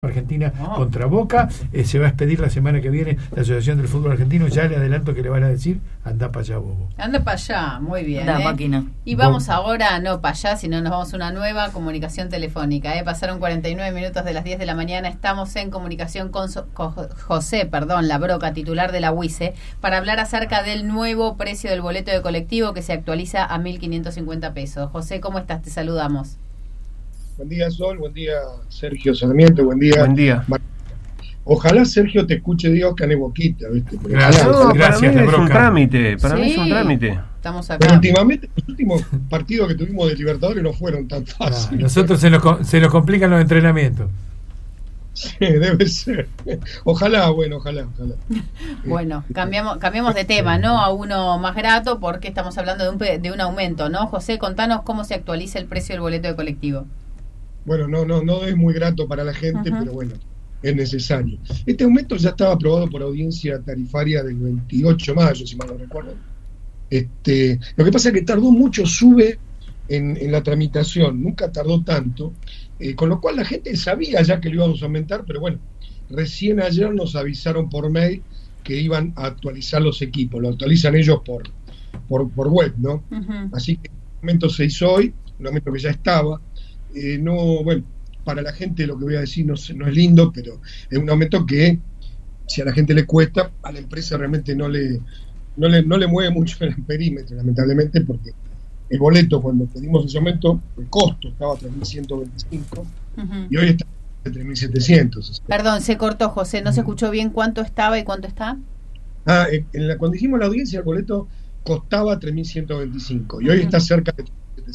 Argentina contra Boca, se va a expedir la semana que viene la Asociación del Fútbol Argentino. Ya le adelanto que le van a decir: anda para allá, bobo. Anda para allá, muy bien. Anda, máquina. Y vamos ahora, no para allá, sino nos vamos a una nueva comunicación telefónica. Pasaron 49 minutos de las 10 de la mañana. Estamos en comunicación con José Labroca, titular de la UICE, para hablar acerca del nuevo precio del boleto de colectivo que se actualiza a 1.550 pesos. José, ¿cómo estás? Te saludamos. Buen día, Sol, buen día, Sergio Sarmiento, buen día. Buen día. Ojalá, Sergio, te escuche Dios cane boquita, ¿viste? Gracias, gracias, para mí es un trámite, para mí es un trámite. Estamos acá. Pero últimamente, los últimos partidos que tuvimos de Libertadores no fueron tan fáciles. Nosotros se nos complican los entrenamientos. Sí, debe ser. Ojalá. Bueno, cambiamos de tema, ¿no? A uno más grato, porque estamos hablando de un aumento, ¿no? José, contanos cómo se actualiza el precio del boleto de colectivo. Bueno, no es muy grato para la gente, pero bueno, es necesario. Este aumento ya estaba aprobado por audiencia tarifaria del 28 de mayo, si mal no recuerdo. Lo que pasa es que tardó mucho, sube en la tramitación, nunca tardó tanto, con lo cual la gente sabía ya que lo íbamos a aumentar, pero bueno, recién ayer nos avisaron por mail que iban a actualizar los equipos, lo actualizan ellos por web, ¿no? Así que el aumento se hizo hoy, un aumento que ya estaba. Para la gente lo que voy a decir no es lindo, pero es un aumento que si a la gente le cuesta, a la empresa realmente no le mueve mucho el perímetro, lamentablemente, porque el boleto, cuando pedimos ese aumento, el costo estaba a 3.125 y hoy está a 3.700. Perdón, se cortó, José, no se escuchó bien cuánto estaba y cuánto está. Cuando hicimos la audiencia, el boleto costaba 3.125 y hoy está cerca de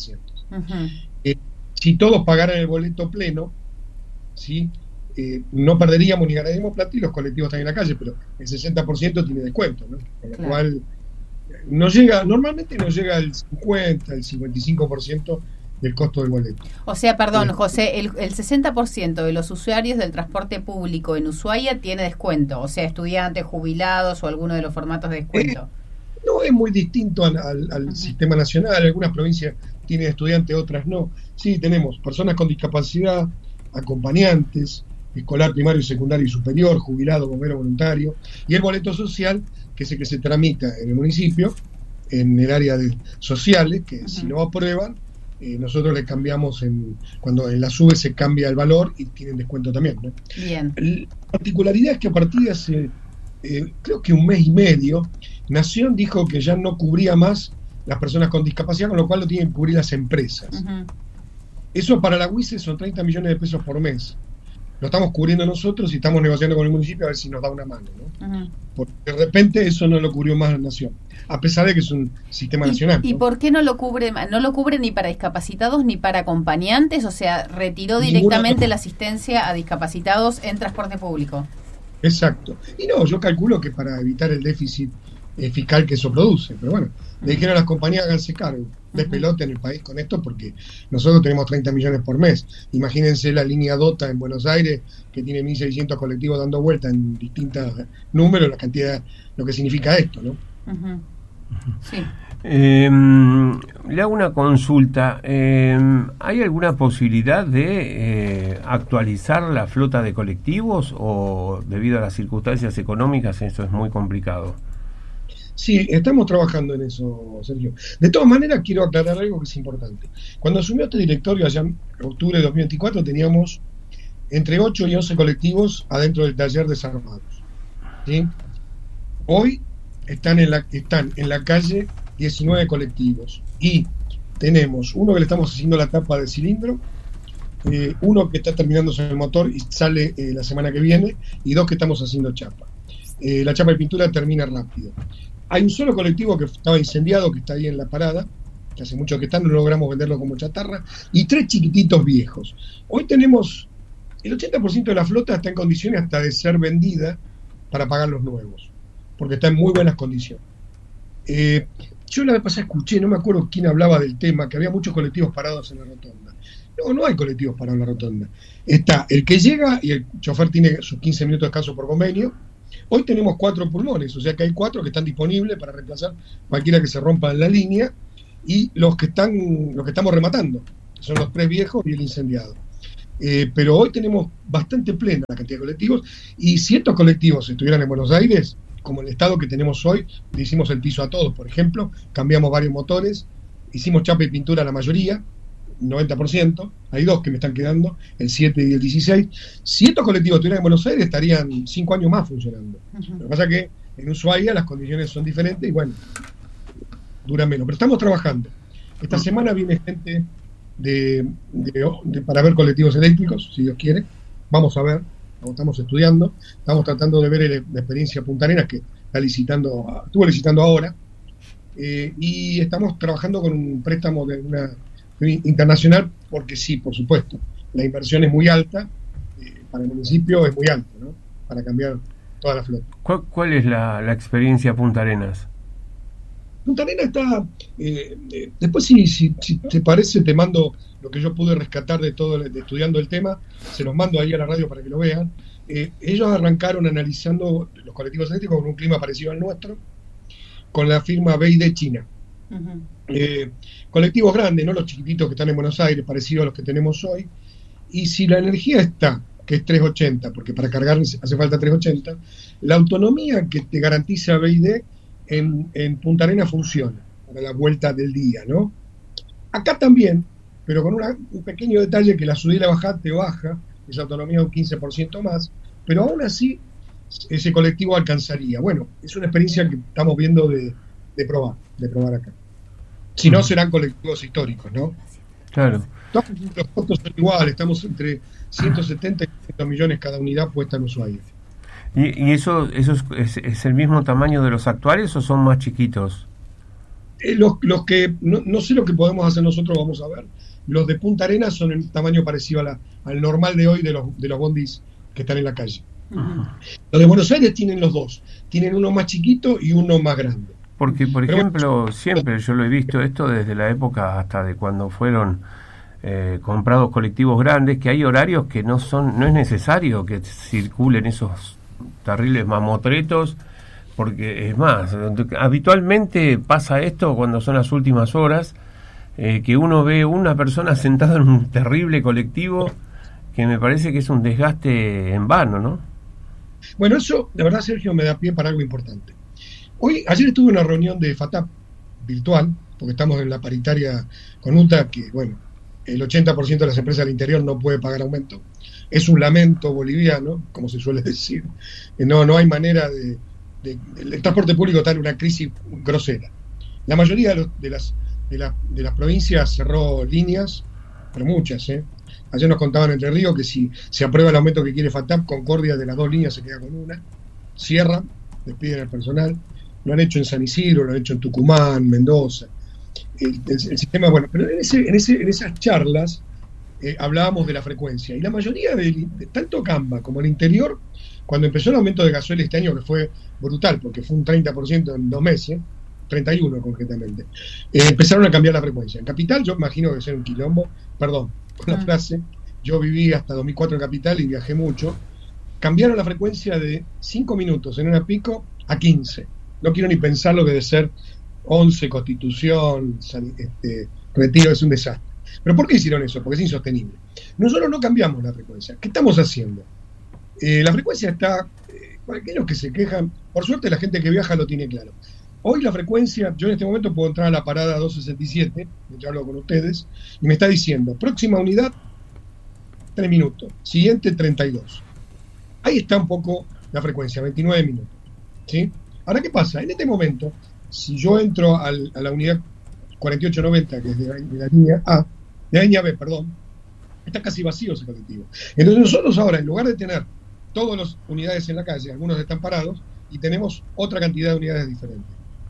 3.700. Si todos pagaran el boleto pleno, ¿sí? No perderíamos ni ganaríamos plata y los colectivos están en la calle, pero el 60% tiene descuento, ¿no? Con lo cual normalmente no llega al 50, al 55% del costo del boleto. O sea, perdón, José, el 60% de los usuarios del transporte público en Ushuaia tiene descuento, o sea, estudiantes, jubilados o alguno de los formatos de descuento. No es muy distinto al sistema nacional. Algunas provincias tienen estudiantes, otras no. Sí, tenemos personas con discapacidad, acompañantes, escolar, primario, secundario y superior, jubilado, bombero voluntario, y el boleto social, que es el que se tramita en el municipio, en el área de sociales, que si no aprueban, nosotros le cambiamos, cuando en la SUBE se cambia el valor y tienen descuento también, ¿no? Bien. La particularidad es que a partir de hace, creo que un mes y medio, Nación dijo que ya no cubría más las personas con discapacidad, con lo cual lo tienen que cubrir las empresas. Eso para la UICE son 30 millones de pesos por mes. Lo estamos cubriendo nosotros y estamos negociando con el municipio a ver si nos da una mano, ¿no? Porque de repente eso no lo cubrió más la Nación, a pesar de que es un sistema nacional, ¿no? ¿Y por qué no lo cubre ni para discapacitados ni para acompañantes? O sea, retiró directamente la asistencia a discapacitados en transporte público. Exacto. Y no, yo calculo que para evitar el déficit fiscal que eso produce, pero bueno, le dijeron a las compañías: háganse cargo, despelote en el país con esto, porque nosotros tenemos 30 millones por mes. Imagínense la línea DOTA en Buenos Aires, que tiene 1.600 colectivos dando vuelta en distintos números, la cantidad, lo que significa esto, ¿no? Sí. Le hago una consulta. ¿Hay alguna posibilidad de actualizar la flota de colectivos o debido a las circunstancias económicas eso es muy complicado? Sí, estamos trabajando en eso, Sergio. De todas maneras, quiero aclarar algo que es importante. Cuando asumió este directorio allá en octubre de 2024, teníamos entre 8 y 11 colectivos adentro del taller desarmados, ¿sí? Hoy están en la calle 19 colectivos y tenemos uno que le estamos haciendo la tapa de cilindro, uno que está terminándose el motor y sale la semana que viene, y 2 que estamos haciendo chapa. La chapa de pintura termina rápido. Hay un solo colectivo que estaba incendiado, que está ahí en la parada, que hace mucho que está, no logramos venderlo como chatarra, y 3 chiquititos viejos. Hoy tenemos el 80% de la flota está en condiciones hasta de ser vendida para pagar los nuevos, porque está en muy buenas condiciones. Yo la vez pasada escuché, no me acuerdo quién hablaba del tema, que había muchos colectivos parados en la rotonda. No hay colectivos parados en la rotonda. Está el que llega y el chofer tiene sus 15 minutos de descanso por convenio. Hoy tenemos 4 pulmones, o sea que hay 4 que están disponibles para reemplazar cualquiera que se rompa en la línea, y los que estamos rematando, son los 3 viejos y el incendiado. Pero hoy tenemos bastante plena la cantidad de colectivos, y si estos colectivos estuvieran en Buenos Aires, como el estado que tenemos hoy, le hicimos el piso a todos, por ejemplo, cambiamos varios motores, hicimos chapa y pintura a la mayoría, 90%, hay 2 que me están quedando, el 7 y el 16. Si estos colectivos estuvieran en Buenos Aires, estarían 5 años más funcionando. Lo que pasa es que en Ushuaia las condiciones son diferentes y bueno, duran menos. Pero estamos trabajando. Esta semana viene gente para ver colectivos eléctricos, si Dios quiere. Vamos a ver, estamos estudiando, estamos tratando de ver la experiencia Punta Arenas, que estuvo licitando ahora, y estamos trabajando con un préstamo de una internacional, porque sí, por supuesto, la inversión es muy alta, para el municipio es muy alta, ¿no? Para cambiar toda la flota. ¿Cuál es la experiencia Punta Arenas? Punta Arenas está, después si te parece, te mando lo que yo pude rescatar de estudiando el tema, se los mando ahí a la radio para que lo vean. Ellos arrancaron analizando los colectivos eléctricos con un clima parecido al nuestro, con la firma BYD China. Colectivos grandes, no los chiquititos que están en Buenos Aires, parecidos a los que tenemos hoy. Y si la energía está, que es 380, porque para cargar hace falta 380, la autonomía que te garantiza BYD en Punta Arenas funciona para la vuelta del día, ¿no? Acá también, pero con un pequeño detalle, que la subida y la bajada te baja esa autonomía un 15% más, pero aún así ese colectivo alcanzaría. Bueno, es una experiencia que estamos viendo de probar acá. Si no, serán colectivos históricos, ¿no? Claro. Los costos son iguales, estamos entre 170 y 200 millones cada unidad puesta en Ushuaia. ¿Y eso es el mismo tamaño de los actuales o son más chiquitos? Los que no sé lo que podemos hacer nosotros, vamos a ver. Los de Punta Arenas son el tamaño parecido al normal de hoy de los bondis que están en la calle. Los de Buenos Aires tienen los 2, tienen uno más chiquito y uno más grande. Porque, por ejemplo, siempre yo lo he visto esto desde la época hasta de cuando fueron comprados colectivos grandes, que hay horarios que no es necesario que circulen esos terribles mamotretos, porque es más, habitualmente pasa esto cuando son las últimas horas, que uno ve una persona sentada en un terrible colectivo, que me parece que es un desgaste en vano, ¿no? Bueno, eso, de verdad, Sergio, me da pie para algo importante. Ayer estuve en una reunión de FATAP virtual, porque estamos en la paritaria con UTA, que, bueno, el 80% de las empresas del interior no puede pagar aumento. Es un lamento boliviano, como se suele decir. No hay manera el transporte público está en una crisis grosera. La mayoría de las provincias cerró líneas, pero muchas, Ayer nos contaban Entre Ríos que si se aprueba el aumento que quiere FATAP, Concordia de las 2 líneas se queda con una, cierran, despiden al personal. Lo han hecho en San Isidro, lo han hecho en Tucumán, Mendoza. El sistema, bueno, pero en esas charlas hablábamos de la frecuencia, y la mayoría tanto Camba como el interior, cuando empezó el aumento de gasoil este año, que fue brutal, porque fue un 30% en 2 meses, 31 concretamente, empezaron a cambiar la frecuencia. En Capital, yo imagino que sea un quilombo, perdón con la frase, yo viví hasta 2004 en Capital y viajé mucho, cambiaron la frecuencia de 5 minutos en una pico a 15. No quiero ni pensar lo que debe ser 11, Constitución, Retiro, es un desastre. ¿Pero por qué hicieron eso? Porque es insostenible. Nosotros no cambiamos la frecuencia. ¿Qué estamos haciendo? La frecuencia está, aquellos que se quejan, por suerte la gente que viaja lo tiene claro. Hoy la frecuencia, yo en este momento puedo entrar a la parada 267, mientras hablo con ustedes, y me está diciendo, próxima unidad, 3 minutos, siguiente 32. Ahí está un poco la frecuencia, 29 minutos. ¿Sí? Ahora, ¿qué pasa? En este momento, si yo entro a la unidad 4890, que es de la línea A, de la línea B, perdón, está casi vacío ese colectivo. Entonces nosotros ahora, en lugar de tener todas las unidades en la calle, algunos están parados, y tenemos otra cantidad de unidades diferentes.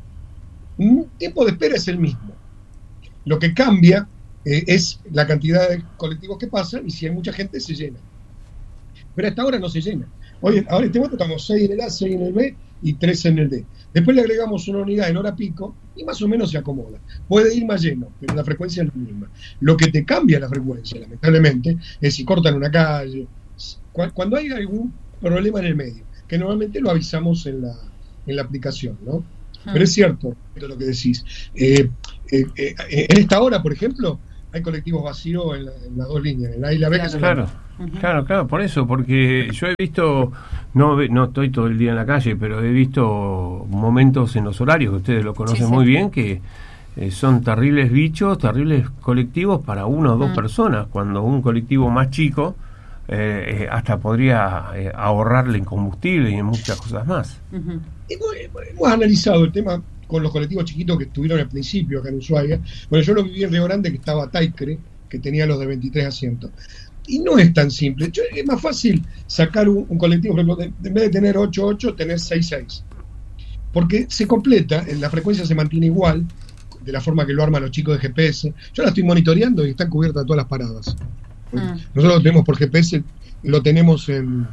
El tiempo de espera es el mismo. Lo que cambia es la cantidad de colectivos que pasan, y si hay mucha gente se llena. Pero hasta ahora no se llena. Ahora en este momento estamos 6 en el A, 6 en el B y 3 en el D. Después le agregamos una unidad en hora pico y más o menos se acomoda. Puede ir más lleno, pero la frecuencia es la misma. Lo que te cambia la frecuencia, lamentablemente, es si cortan una calle, cuando hay algún problema en el medio, que normalmente lo avisamos en la aplicación, ¿no? Pero es cierto lo que decís. En esta hora, por ejemplo, hay colectivos vacíos en las dos líneas, en la A y la B. Claro, por eso, porque yo he visto, no estoy todo el día en la calle, pero he visto momentos en los horarios, que ustedes lo conocen muy bien, que son terribles bichos, terribles colectivos para una o dos personas, cuando un colectivo más chico hasta podría ahorrarle en combustible y en muchas cosas más. Hemos analizado el tema con los colectivos chiquitos que estuvieron al principio acá en Ushuaia. Bueno, yo lo viví en Río Grande, que estaba Taicre, que tenía los de 23 asientos. Y no es tan simple. Es más fácil sacar un colectivo, por ejemplo, en vez de tener 8-8, tener 6-6. Porque se completa, la frecuencia se mantiene igual, de la forma que lo arman los chicos de GPS. Yo la estoy monitoreando y están cubiertas todas las paradas. Nosotros lo tenemos por GPS, lo tenemos en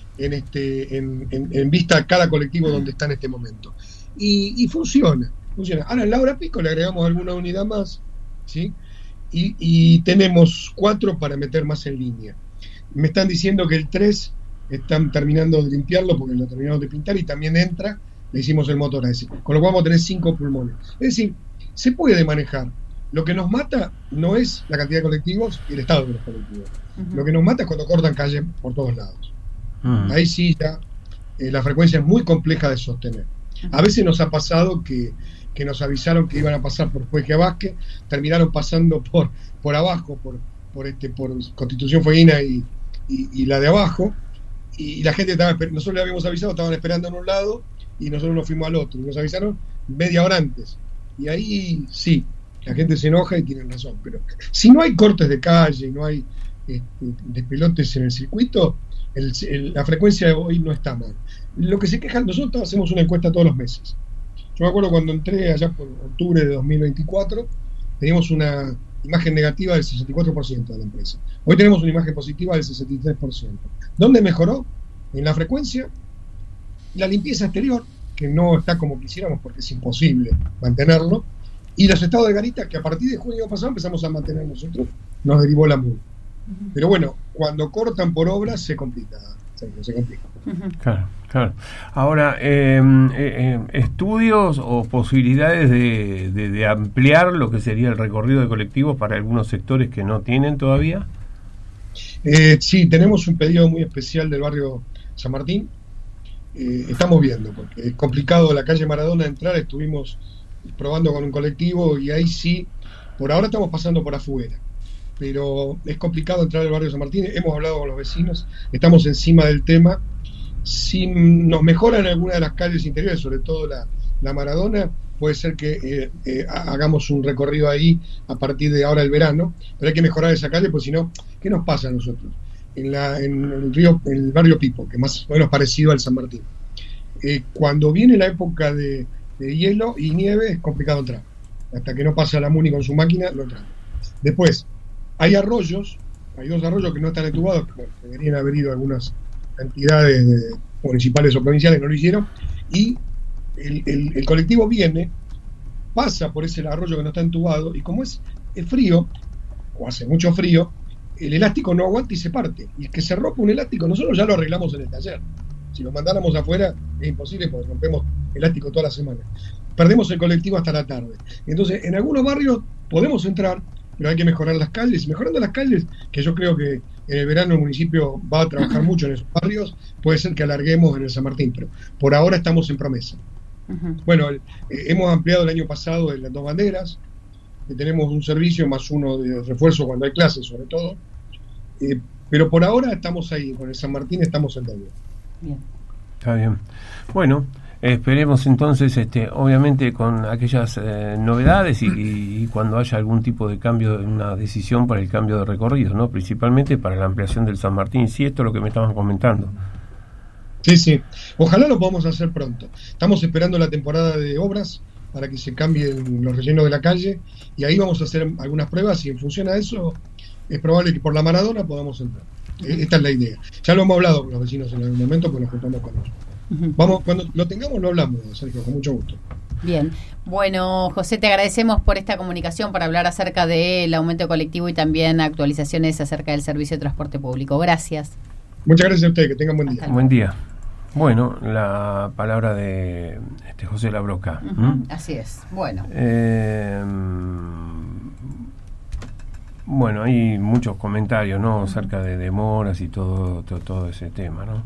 vista a cada colectivo donde está en este momento. Y funciona. Ahora en la hora pico le agregamos alguna unidad más, ¿sí? Y tenemos 4 para meter más en línea. Me están diciendo que el 3 están terminando de limpiarlo porque lo terminaron de pintar y también entra, le hicimos el motor a ese. Con lo cual vamos a tener 5 pulmones. Es decir, se puede manejar. Lo que nos mata no es la cantidad de colectivos y el estado de los colectivos. Lo que nos mata es cuando cortan calle por todos lados. Ahí sí ya la frecuencia es muy compleja de sostener. A veces nos ha pasado que nos avisaron que iban a pasar por Juez Vázquez, terminaron pasando por abajo, por Constitución Fueguina y la de abajo, y la gente estaba nosotros le habíamos avisado, estaban esperando en un lado y nosotros nos fuimos al otro, y nos avisaron media hora antes, y ahí sí, la gente se enoja y tienen razón, pero si no hay cortes de calle, no hay despelotes en el circuito, la frecuencia de hoy no está mal. Lo que se quejan, nosotros hacemos una encuesta todos los meses. Yo me acuerdo cuando entré allá por octubre de 2024, teníamos una imagen negativa del 64% de la empresa. Hoy tenemos una imagen positiva del 63%. ¿Dónde mejoró? En la frecuencia, la limpieza exterior, que no está como quisiéramos porque es imposible mantenerlo, y los estados de garita que a partir de junio pasado empezamos a mantener nosotros, nos derivó la MUD. Pero bueno, cuando cortan por obras se complica. Se complica. Claro. Ahora, ¿estudios o posibilidades de ampliar lo que sería el recorrido de colectivos para algunos sectores que no tienen todavía? Sí, tenemos un pedido muy especial del barrio San Martín. Estamos viendo, porque es complicado la calle Maradona entrar, estuvimos probando con un colectivo y ahí sí, por ahora estamos pasando por afuera. Pero es complicado entrar al barrio San Martín. Hemos hablado con los vecinos, estamos encima del tema. Si nos mejoran alguna de las calles interiores, sobre todo la Maradona, puede ser que hagamos un recorrido ahí a partir de ahora el verano, pero hay que mejorar esa calle, porque si no, ¿qué nos pasa a nosotros? En el barrio Pipo, que más o menos parecido al San Martín. Cuando viene la época de hielo y nieve, es complicado entrar. Hasta que no pasa la Muni con su máquina, lo entramos. Después, hay arroyos, hay 2 arroyos que no están entubados, que deberían haber ido algunas entidades municipales o provinciales, no lo hicieron, y el colectivo viene, pasa por ese arroyo que no está entubado, y como es frío, o hace mucho frío, el elástico no aguanta y se parte, y que se rompa un elástico, nosotros ya lo arreglamos en el taller. Si lo mandáramos afuera es imposible porque rompemos elástico toda la semana. Perdemos el colectivo hasta la tarde. Entonces, en algunos barrios podemos entrar, pero hay que mejorar las calles. Mejorando las calles, que yo creo que en el verano el municipio va a trabajar mucho en esos barrios, puede ser que alarguemos en el San Martín, pero por ahora estamos en promesa. Bueno, hemos ampliado el año pasado en las 2 banderas, que tenemos un servicio más uno de refuerzo cuando hay clases, sobre todo, pero por ahora estamos ahí, con el San Martín estamos en deuda. Bien. Está bien. Bueno, esperemos entonces, obviamente con aquellas novedades y cuando haya algún tipo de cambio, una decisión para el cambio de recorrido, ¿no? Principalmente para la ampliación del San Martín. Sí, esto es lo que me estaban comentando. Sí. Ojalá lo podamos hacer pronto. Estamos esperando la temporada de obras para que se cambien los rellenos de la calle y ahí vamos a hacer algunas pruebas y en función a eso es probable que por la Maradona podamos entrar. Esta es la idea. Ya lo hemos hablado con los vecinos en algún momento, pues nos juntamos con ellos. Vamos, cuando lo tengamos lo hablamos, Sergio, con mucho gusto. Bien, bueno, José, te agradecemos por esta comunicación, para hablar acerca del aumento colectivo y también actualizaciones acerca del servicio de transporte público. Gracias. Muchas gracias a ustedes, que tengan buen día. Buen día. Bueno, la palabra de José Labroca. Así es, bueno. Bueno, hay muchos comentarios, ¿no? Acerca de demoras y todo ese tema, ¿no?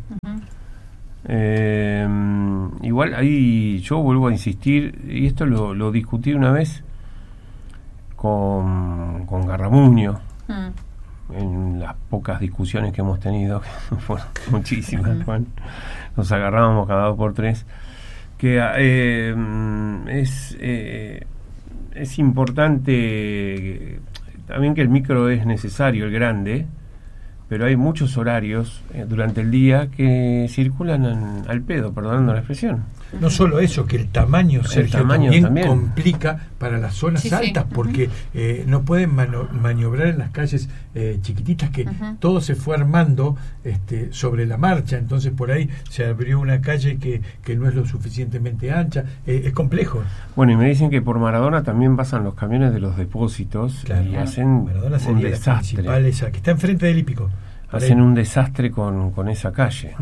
Igual ahí yo vuelvo a insistir, y esto lo discutí una vez con Garramuño, en las pocas discusiones que hemos tenido, que fueron muchísimas, Juan, nos agarrábamos cada 2 por 3, que es importante también que el micro es necesario, el grande, pero hay muchos horarios durante el día que circulan al pedo, perdonando la expresión. No solo eso, que el tamaño, Sergio, también complica para las zonas altas, porque no pueden maniobrar en las calles chiquititas, que todo se fue armando sobre la marcha. Entonces por ahí se abrió una calle que no es lo suficientemente ancha. Es complejo. Bueno, y me dicen que por Maradona también pasan los camiones de los depósitos, y hacen Maradona sería un desastre. La principal, esa que está enfrente del hípico. Hacen un desastre con esa calle.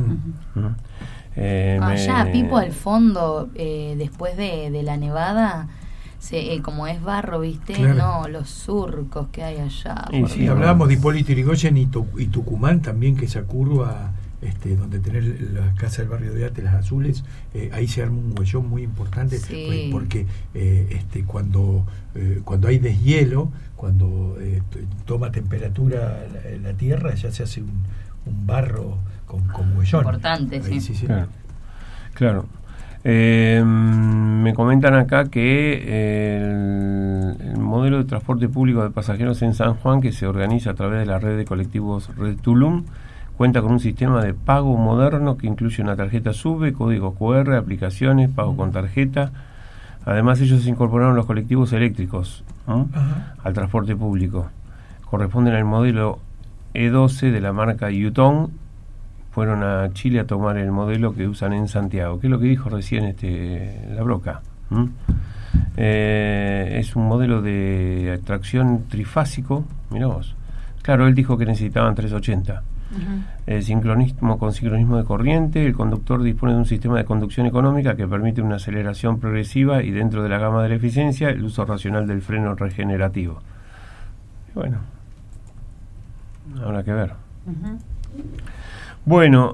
Allá, Pipo, al fondo, después de la nevada, como es barro, ¿viste? Claro. No, los surcos que hay allá. Sí, hablábamos de Hipólito Yrigoyen y Tucumán también, que esa curva, donde tenés la casa del barrio de Ate, las azules, ahí se arma un huellón muy importante, porque cuando hay deshielo, cuando toma temperatura la tierra, ya se hace un barro con huellón. Importante, ahí, sí. Claro. Me comentan acá que el modelo de transporte público de pasajeros en San Juan, que se organiza a través de la red de colectivos Red Tulum, cuenta con un sistema de pago moderno que incluye una tarjeta SUBE, código QR, aplicaciones, pago con tarjeta. Además, ellos incorporaron los colectivos eléctricos al transporte público. Corresponden al modelo E12 de la marca Yutong. Fueron a Chile a tomar el modelo que usan en Santiago, que es lo que dijo recién la Broca. Es un modelo de tracción trifásico. Mirá vos. Claro, él dijo que necesitaban 380. Con sincronismo de corriente. El conductor dispone de un sistema de conducción económica que permite una aceleración progresiva y, dentro de la gama de la eficiencia, el uso racional del freno regenerativo. Y bueno, habrá que ver. Bueno,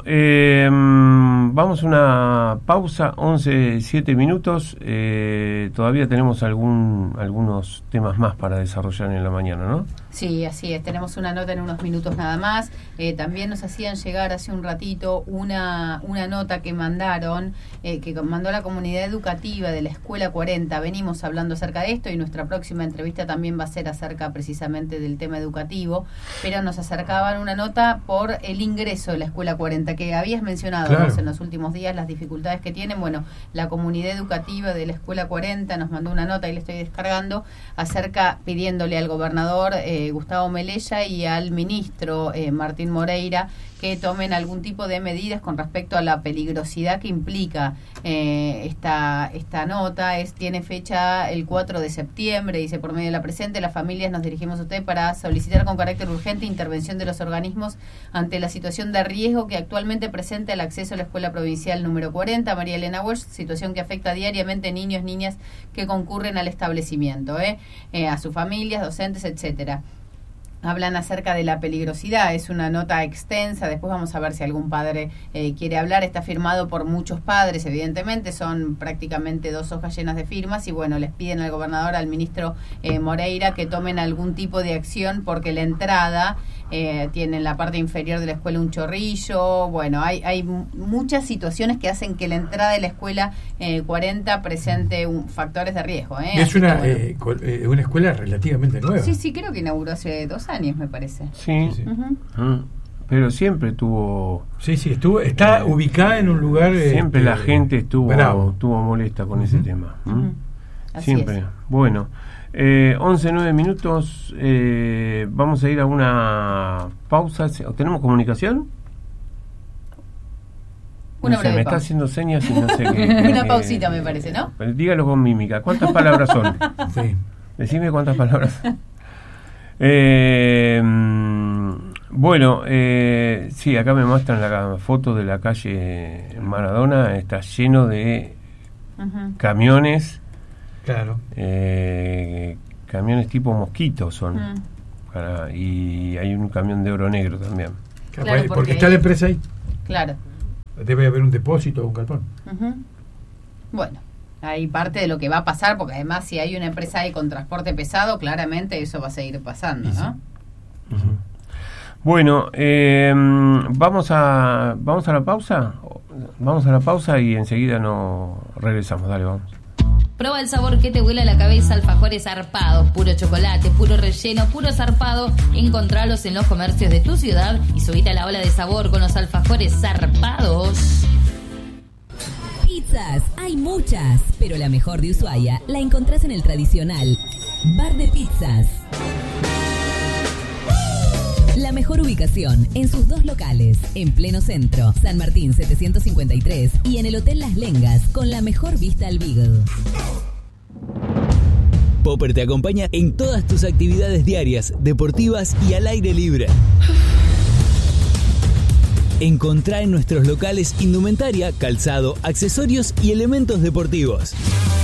vamos a una pausa, 11:07 minutos. Todavía tenemos algunos temas más para desarrollar en la mañana, ¿no? Sí, así es. Tenemos una nota en unos minutos nada más. También nos hacían llegar hace un ratito una nota que mandaron, que mandó la comunidad educativa de la Escuela 40. Venimos hablando acerca de esto y nuestra próxima entrevista también va a ser acerca precisamente del tema educativo, pero nos acercaban una nota por el ingreso de la Escuela 40, que habías mencionado en los últimos días, las dificultades que tienen. Bueno, la comunidad educativa de la Escuela 40 nos mandó una nota, y le estoy descargando, pidiéndole al gobernador Gustavo Melella y al ministro Martín Moreira que tomen algún tipo de medidas con respecto a la peligrosidad que implica esta nota. Tiene fecha el 4 de septiembre, dice: por medio de la presente, las familias nos dirigimos a usted para solicitar con carácter urgente intervención de los organismos ante la situación de riesgo que actualmente presenta el acceso a la Escuela Provincial número 40, María Elena Walsh, situación que afecta diariamente a niños, niñas que concurren al establecimiento, a sus familias, docentes, etcétera. Hablan acerca de la peligrosidad, es una nota extensa, después vamos a ver si algún padre quiere hablar. Está firmado por muchos padres, evidentemente, son prácticamente 2 hojas llenas de firmas, y bueno, les piden al gobernador, al ministro Moreira, que tomen algún tipo de acción, porque la entrada tiene en la parte inferior de la escuela un chorrillo. Bueno, hay muchas situaciones que hacen que la entrada de la Escuela 40 presente factores de riesgo. Es una escuela relativamente nueva. Sí, creo que inauguró hace 2 años, me parece. Sí. Pero siempre tuvo... está ubicada en un lugar... Siempre la gente estuvo molesta con ese tema. Siempre. Es. Bueno, 11:09 minutos. Vamos a ir a una pausa. ¿Tenemos comunicación? Una breve me pausa. Está haciendo señas y no sé qué. Una pausita, me parece, ¿no? Dígalo con mímica. ¿Cuántas palabras son? Sí. Decime cuántas palabras. Bueno, sí, acá me muestran la foto de la calle Maradona. Está lleno de camiones. Claro. Camiones tipo mosquitos son. y hay un camión de oro negro también. Claro, porque está la empresa ahí. Claro. Debe haber un depósito o un galpón. Bueno, ahí parte de lo que va a pasar, porque además si hay una empresa ahí con transporte pesado, claramente eso va a seguir pasando, ¿no? Bueno, vamos a la pausa. Vamos a la pausa y enseguida nos regresamos. Dale, vamos. Prueba el sabor que te vuela la cabeza, alfajores zarpados, puro chocolate, puro relleno, puro zarpado. Encontralos en los comercios de tu ciudad y subite a la ola de sabor con los alfajores zarpados. Pizzas, hay muchas, pero la mejor de Ushuaia la encontrás en el tradicional Bar de Pizzas. La mejor ubicación en sus 2 locales, en pleno centro, San Martín 753 y en el Hotel Las Lengas, con la mejor vista al Beagle. Popper te acompaña en todas tus actividades diarias, deportivas y al aire libre. Encontrá en nuestros locales indumentaria, calzado, accesorios y elementos deportivos.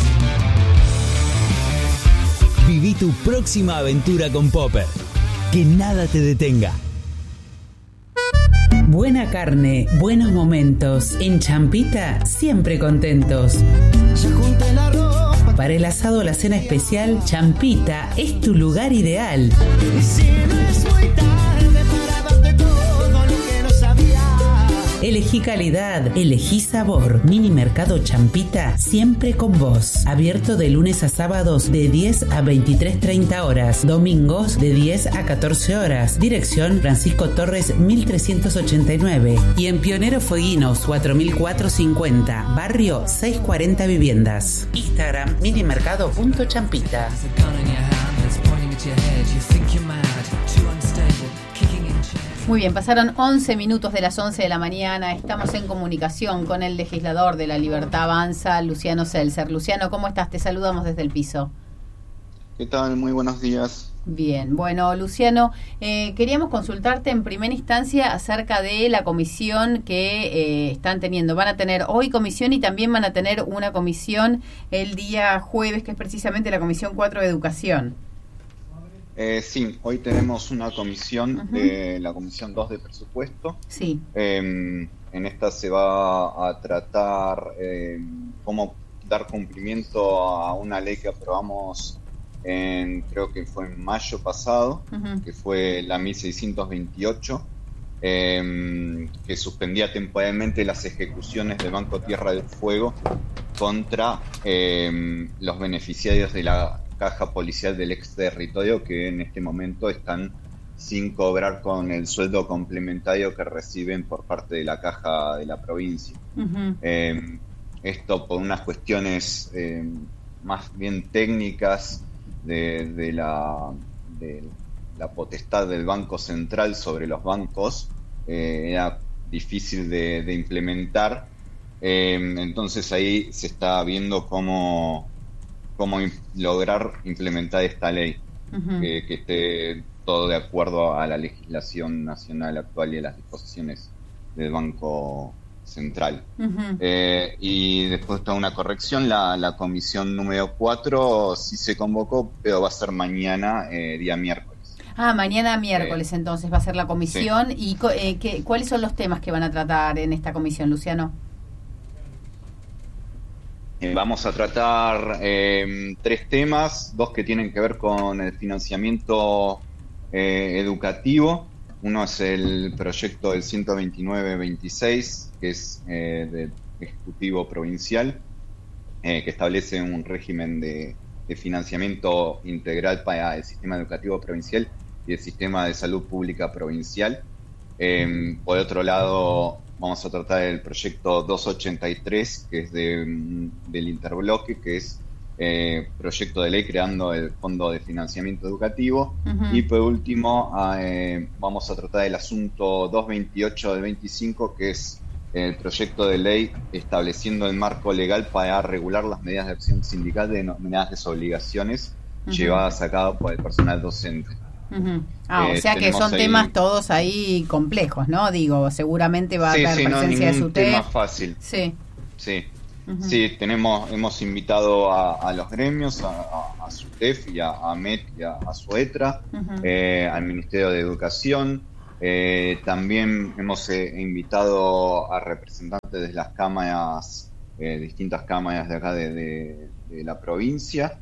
Viví tu próxima aventura con Popper. Que nada te detenga. Buena carne, buenos momentos. En Champita, siempre contentos. Para el asado o la cena especial, Champita es tu lugar ideal. Elegí calidad, elegí sabor. Mini Mercado Champita, siempre con vos. Abierto de lunes a sábados de 10 a 23:30 horas. Domingos de 10 a 14 horas. Dirección Francisco Torres 1389. Y en Pionero Fueguinos 4450. Barrio 640 Viviendas. Instagram minimercado.champita. Muy bien, pasaron 11 minutos de las 11 de la mañana. Estamos en comunicación con el legislador de La Libertad Avanza, Luciano Seltzer. Luciano, ¿cómo estás? Te saludamos desde el piso. ¿Qué tal? Muy buenos días. Bien, bueno, Luciano, queríamos consultarte en primera instancia acerca de la comisión que están teniendo. Van a tener hoy comisión y también van a tener una comisión el día jueves, que es precisamente la Comisión 4 de Educación. Sí, hoy tenemos una comisión, la Comisión 2 de Presupuesto. Sí. En esta se va a tratar cómo dar cumplimiento a una ley que aprobamos creo que fue en mayo pasado, que fue la 1628, que suspendía temporalmente las ejecuciones del Banco Tierra del Fuego contra los beneficiarios de la caja policial del ex territorio, que en este momento están sin cobrar con el sueldo complementario que reciben por parte de la caja de la provincia. Esto por unas cuestiones más bien técnicas de la potestad del Banco Central sobre los bancos, era difícil de implementar. Entonces ahí se está viendo cómo lograr implementar esta ley, que esté todo de acuerdo a la legislación nacional actual y a las disposiciones del Banco Central. Y después está una corrección, la comisión número 4 sí se convocó, pero va a ser mañana, día miércoles. Mañana miércoles entonces va a ser la comisión. Sí. ¿Y cuáles son los temas que van a tratar en esta comisión, Luciano? Vamos a tratar 3 temas, 2 que tienen que ver con el financiamiento educativo. Uno es el proyecto del 129-26, que es del Ejecutivo Provincial, que establece un régimen de financiamiento integral para el sistema educativo provincial y el sistema de salud pública provincial. Por otro lado, vamos a tratar el proyecto 283, que es del Interbloque, que es proyecto de ley creando el Fondo de Financiamiento Educativo. Y por último, vamos a tratar el asunto 228 del 25, que es el proyecto de ley estableciendo el marco legal para regular las medidas de acción sindical denominadas desobligaciones llevadas a cabo por el personal docente. O sea que son temas todos ahí complejos, ¿no? Digo, seguramente va a haber presencia de SUTEF. Sí, no es ningún tema fácil. Sí. Sí. Sí, hemos invitado a los gremios, a SUTEF y a AMET y a SUETRA, al Ministerio de Educación. También hemos invitado a representantes de las cámaras, distintas cámaras de acá de la provincia,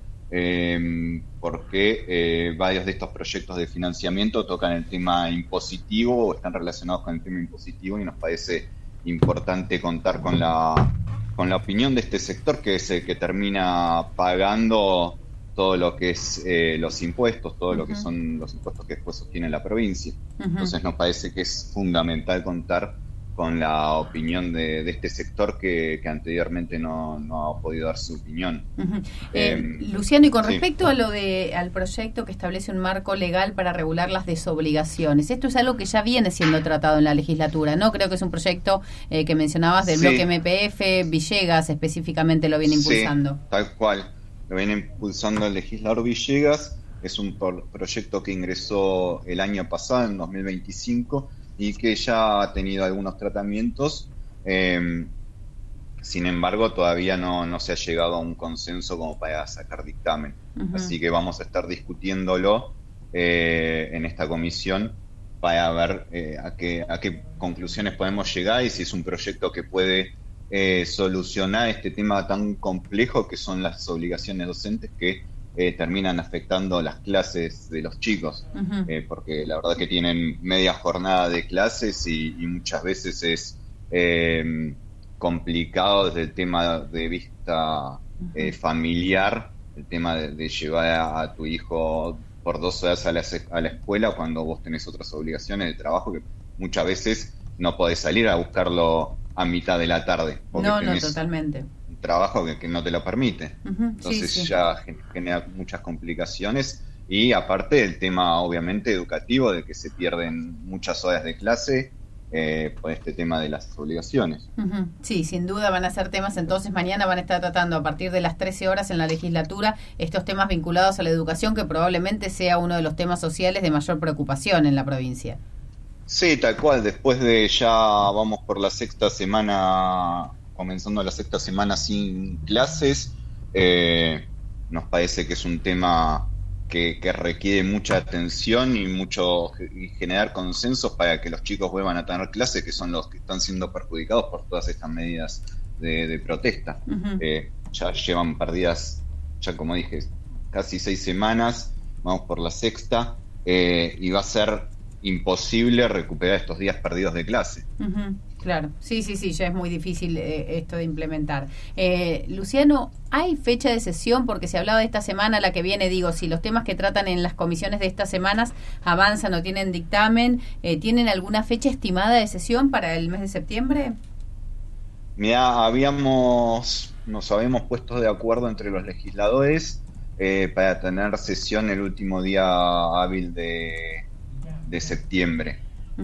porque varios de estos proyectos de financiamiento tocan el tema impositivo o están relacionados con el tema impositivo, y nos parece importante contar con la opinión de este sector, que es el que termina pagando todo lo que es los impuestos, todo lo que son los impuestos que después sostiene la provincia. Entonces nos parece que es fundamental contar con la opinión de este sector que anteriormente no ha podido dar su opinión. Luciano, y con respecto a al proyecto que establece un marco legal para regular las desobligaciones, esto es algo que ya viene siendo tratado en la legislatura, ¿no? Creo que es un proyecto que mencionabas del bloque MPF, Villegas específicamente lo viene impulsando. Tal cual, lo viene impulsando el legislador Villegas. Es un proyecto que ingresó el año pasado, en 2025, y que ya ha tenido algunos tratamientos. Sin embargo, todavía no se ha llegado a un consenso como para sacar dictamen. Así que vamos a estar discutiéndolo en esta comisión para ver a qué conclusiones podemos llegar y si es un proyecto que puede solucionar este tema tan complejo que son las obligaciones docentes que terminan afectando las clases de los chicos, porque la verdad que tienen media jornada de clases y muchas veces es complicado desde el tema de vista familiar, el tema de llevar a tu hijo por 2 horas a la escuela cuando vos tenés otras obligaciones de trabajo que muchas veces no podés salir a buscarlo a mitad de la tarde. No, totalmente. Trabajo que no te lo permite. Entonces ya genera muchas complicaciones, y aparte el tema obviamente educativo, de que se pierden muchas horas de clase por este tema de las obligaciones. Sí, sin duda van a ser temas. Entonces mañana van a estar tratando a partir de las 13 horas en la legislatura estos temas vinculados a la educación, que probablemente sea uno de los temas sociales de mayor preocupación en la provincia. Sí, tal cual. Después de ya vamos por la 6ª semana, comenzando la 6ª semana sin clases, nos parece que es un tema que requiere mucha atención y generar consensos para que los chicos vuelvan a tener clases, que son los que están siendo perjudicados por todas estas medidas de protesta. Ya llevan perdidas, ya como dije, casi 6 semanas, vamos por la 6ª, y va a ser imposible recuperar estos días perdidos de clase. Claro, sí, ya es muy difícil esto de implementar. Luciano, ¿hay fecha de sesión? Porque se hablaba de esta semana, la que viene, digo, si los temas que tratan en las comisiones de estas semanas avanzan o tienen dictamen, ¿tienen alguna fecha estimada de sesión para el mes de septiembre? Mira, nos habíamos puesto de acuerdo entre los legisladores para tener sesión el último día hábil de septiembre.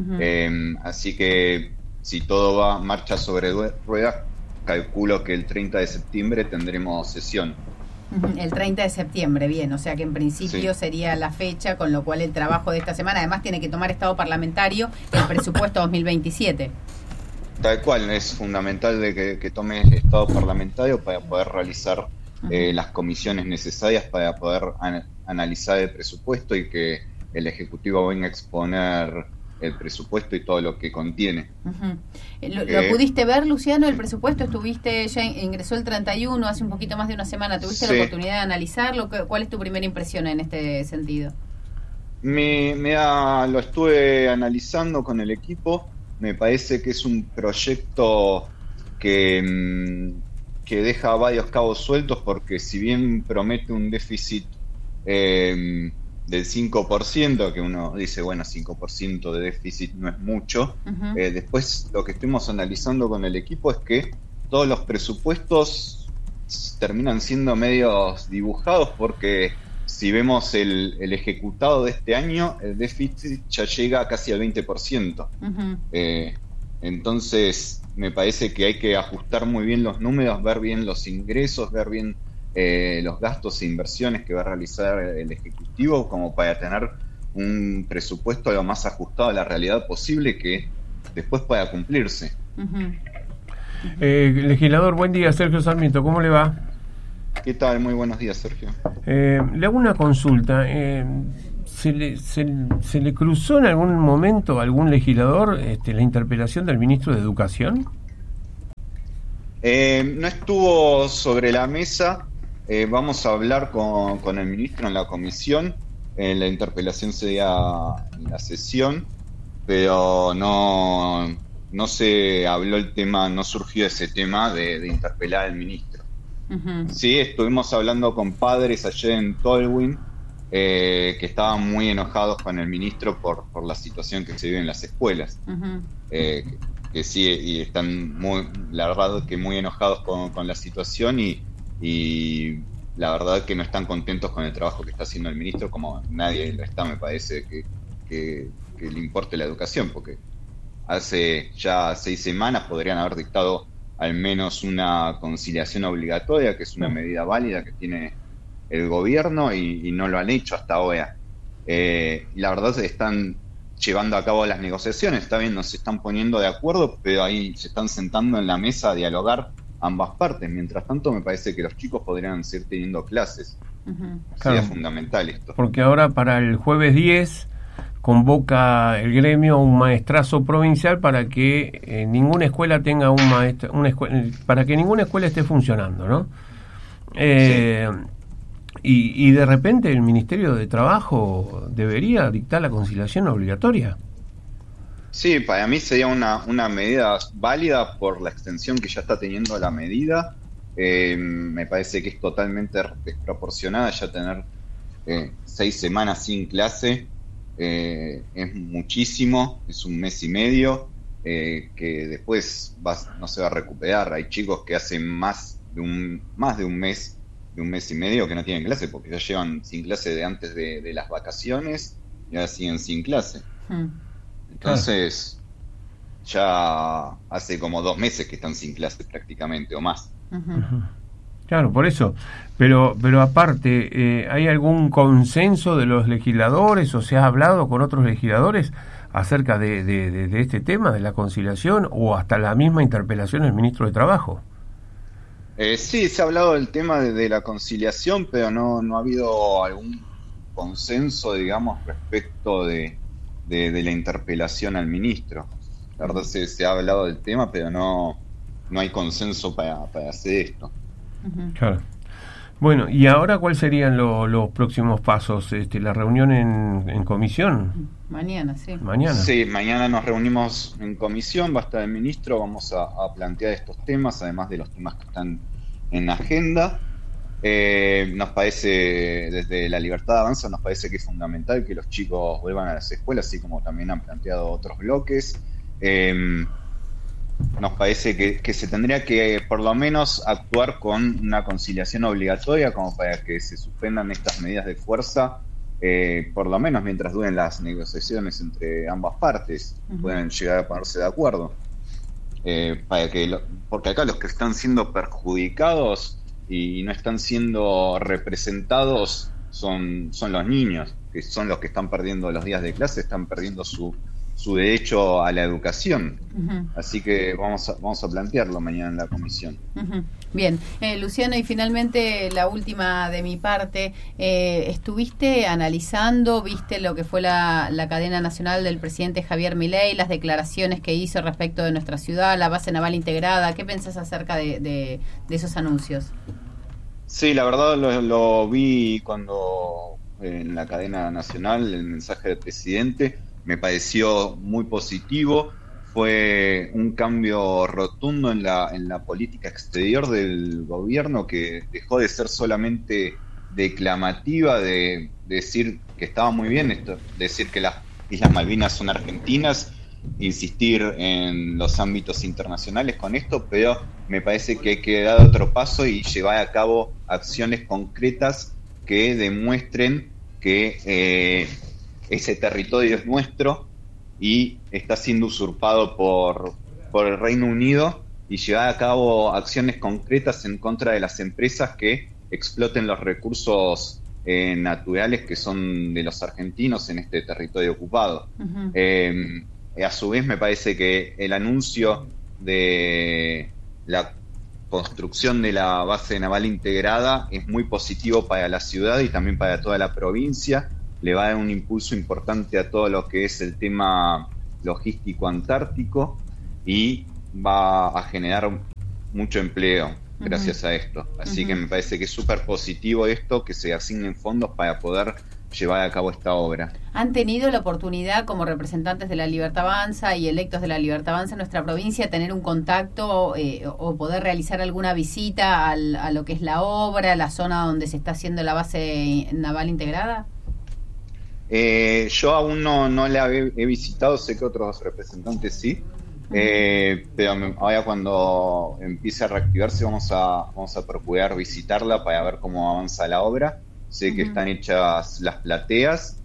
Así que si todo marcha sobre ruedas, calculo que el 30 de septiembre tendremos sesión. El 30 de septiembre, bien, o sea que en principio sería la fecha, con lo cual el trabajo de esta semana además tiene que tomar estado parlamentario el presupuesto 2027. Tal cual, es fundamental de que tome estado parlamentario para poder realizar las comisiones necesarias para poder analizar el presupuesto y que el Ejecutivo venga a exponer el presupuesto y todo lo que contiene. ¿Lo pudiste ver, Luciano, el presupuesto? Ya ingresó el 31, hace un poquito más de una semana. ¿Tuviste la oportunidad de analizarlo? ¿Cuál es tu primera impresión en este sentido? Lo estuve analizando con el equipo. Me parece que es un proyecto que deja varios cabos sueltos, porque si bien promete un déficit del 5%, que uno dice, bueno, 5% de déficit no es mucho. Después lo que estuvimos analizando con el equipo es que todos los presupuestos terminan siendo medios dibujados, porque si vemos el ejecutado de este año, el déficit ya llega casi al 20%. Entonces me parece que hay que ajustar muy bien los números, ver bien los ingresos, ver bien los gastos e inversiones que va a realizar el Ejecutivo, como para tener un presupuesto lo más ajustado a la realidad posible, que después pueda cumplirse. Legislador, buen día. Sergio Sarmiento, ¿cómo le va? ¿Qué tal? Muy buenos días, Sergio. Le hago una consulta. ¿Se le cruzó en algún momento a algún legislador la interpelación del ministro de Educación? No estuvo sobre la mesa. Vamos a hablar con el ministro en la comisión. La interpelación sería en la sesión, pero no se habló el tema, no surgió ese tema de interpelar al ministro. Uh-huh. Sí, estuvimos hablando con padres ayer en Tolwyn, que estaban muy enojados con el ministro por la situación que se vive en las escuelas. Uh-huh. Que sí, y están la verdad que muy enojados con la situación y la verdad que no están contentos con el trabajo que está haciendo el ministro, como nadie lo está, me parece, que le importe la educación, porque hace ya 6 semanas podrían haber dictado al menos una conciliación obligatoria, que es una medida válida que tiene el gobierno, y no lo han hecho hasta ahora. La verdad están llevando a cabo las negociaciones, está bien, no se están poniendo de acuerdo, pero ahí se están sentando en la mesa a dialogar ambas partes. Mientras tanto, me parece que los chicos podrían seguir teniendo clases. Uh-huh. Sería fundamental esto. Porque ahora para el jueves 10 convoca el gremio un maestrazo provincial para que ninguna escuela tenga un maestro, para que ninguna escuela esté funcionando, ¿no? Sí. Y de repente el Ministerio de Trabajo debería dictar la conciliación obligatoria. Sí, para mí sería una medida válida por la extensión que ya está teniendo la medida. Me parece que es totalmente desproporcionada ya tener 6 semanas sin clase. Es muchísimo, es un mes y medio, que después no se va a recuperar. Hay chicos que hacen más de un mes y medio que no tienen clase, porque ya llevan sin clase de antes de las vacaciones y ahora siguen sin clase. Entonces, ya hace como 2 meses que están sin clase prácticamente, o más. Claro, por eso. Pero aparte, ¿hay algún consenso de los legisladores o se ha hablado con otros legisladores acerca de este tema, de la conciliación, o hasta la misma interpelación del ministro de Trabajo? Sí, se ha hablado del tema de la conciliación, pero no ha habido algún consenso, digamos, respecto de la interpelación al ministro. La verdad se ha hablado del tema, pero no hay consenso para hacer esto. Claro. Bueno, ¿y ahora cuáles serían los próximos pasos? ¿La reunión en comisión? Mañana, sí. Sí, mañana nos reunimos en comisión, va a estar el ministro, vamos a plantear estos temas, además de los temas que están en la agenda. Nos parece, desde La Libertad Avanza, nos parece que es fundamental que los chicos vuelvan a las escuelas, así como también han planteado otros bloques. Nos parece que se tendría que por lo menos actuar con una conciliación obligatoria, como para que se suspendan estas medidas de fuerza, por lo menos mientras duren las negociaciones entre ambas partes. Uh-huh. Pueden llegar a ponerse de acuerdo, porque acá los que están siendo perjudicados y no están siendo representados son los niños, que son los que están perdiendo los días de clase, están perdiendo su derecho a la educación. Uh-huh. Así que vamos a plantearlo mañana en la comisión. Uh-huh. Bien, Luciano, y finalmente la última de mi parte. ¿Estuviste analizando, viste lo que fue la cadena nacional del presidente Javier Milei, las declaraciones que hizo respecto de nuestra ciudad, la base naval integrada? ¿Qué pensás acerca de esos anuncios? Sí, la verdad lo vi cuando en la cadena nacional, el mensaje del presidente me pareció muy positivo. Fue un cambio rotundo en la política exterior del gobierno, que dejó de ser solamente declamativa, de decir que estaba muy bien esto, decir que las Islas Malvinas son argentinas, insistir en los ámbitos internacionales con esto, pero me parece que hay que dar otro paso y llevar a cabo acciones concretas que demuestren que ese territorio es nuestro y está siendo usurpado por el Reino Unido, y llevar a cabo acciones concretas en contra de las empresas que exploten los recursos naturales que son de los argentinos en este territorio ocupado. Uh-huh. A su vez me parece que el anuncio de la construcción de la base naval integrada es muy positivo para la ciudad y también para toda la provincia. Le va a dar un impulso importante a todo lo que es el tema logístico antártico y va a generar mucho empleo gracias a esto. Así que me parece que es súper positivo esto, que se asignen fondos para poder llevar a cabo esta obra. ¿Han tenido la oportunidad como representantes de la Libertad Avanza y electos de la Libertad Avanza en nuestra provincia tener un contacto o poder realizar alguna visita a lo que es la obra, la zona donde se está haciendo la base naval integrada? Yo aún no la he visitado, sé que otros representantes sí, pero ahora cuando empiece a reactivarse vamos a procurar visitarla para ver cómo avanza la obra. Sé que están hechas las plateas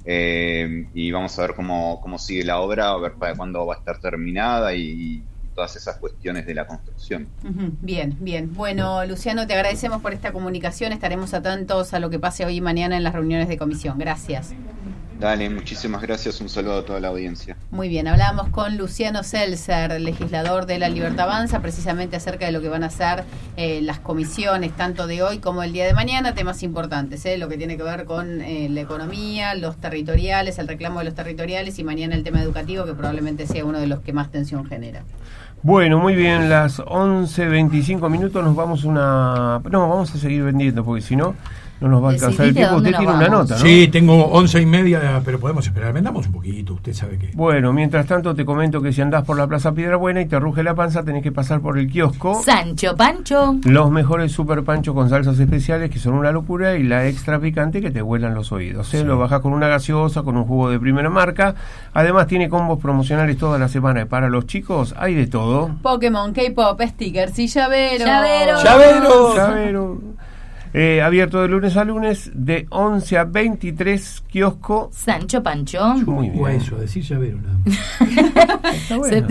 y vamos a ver cómo sigue la obra, a ver para cuándo va a estar terminada y todas esas cuestiones de la construcción. Bien, bien. Bueno, Luciano, te agradecemos por esta comunicación. Estaremos atentos a lo que pase hoy y mañana en las reuniones de comisión. Gracias. Dale, muchísimas gracias. Un saludo a toda la audiencia. Muy bien, hablábamos con Luciano Seltzer, legislador de la Libertad Avanza, precisamente acerca de lo que van a hacer las comisiones, tanto de hoy como el día de mañana, temas importantes, lo que tiene que ver con la economía, los territoriales, el reclamo de los territoriales y mañana el tema educativo, que probablemente sea uno de los que más tensión genera. Bueno, muy bien, las 11:25 nos vamos vamos a seguir vendiendo, porque si no nos va a alcanzar el tiempo. Usted tiene una nota, ¿no? Sí, tengo 11:30, pero podemos esperar. Vendamos un poquito, usted sabe que... Bueno, mientras tanto te comento que si andás por la Plaza Piedrabuena y te ruge la panza, tenés que pasar por el kiosco Sancho Pancho. Los mejores super panchos con salsas especiales que son una locura y la extra picante que te vuelan los oídos. Sí. Lo bajás con una gaseosa, con un jugo de primera marca. Además tiene combos promocionales toda la semana y para los chicos hay de todo. Pokémon, K-pop, stickers y llaveros. Llavero. Abierto de lunes a lunes de 11 a 23, kiosco Sancho Pancho. Muy bien. Eso, decir llavero nada más. Está bueno.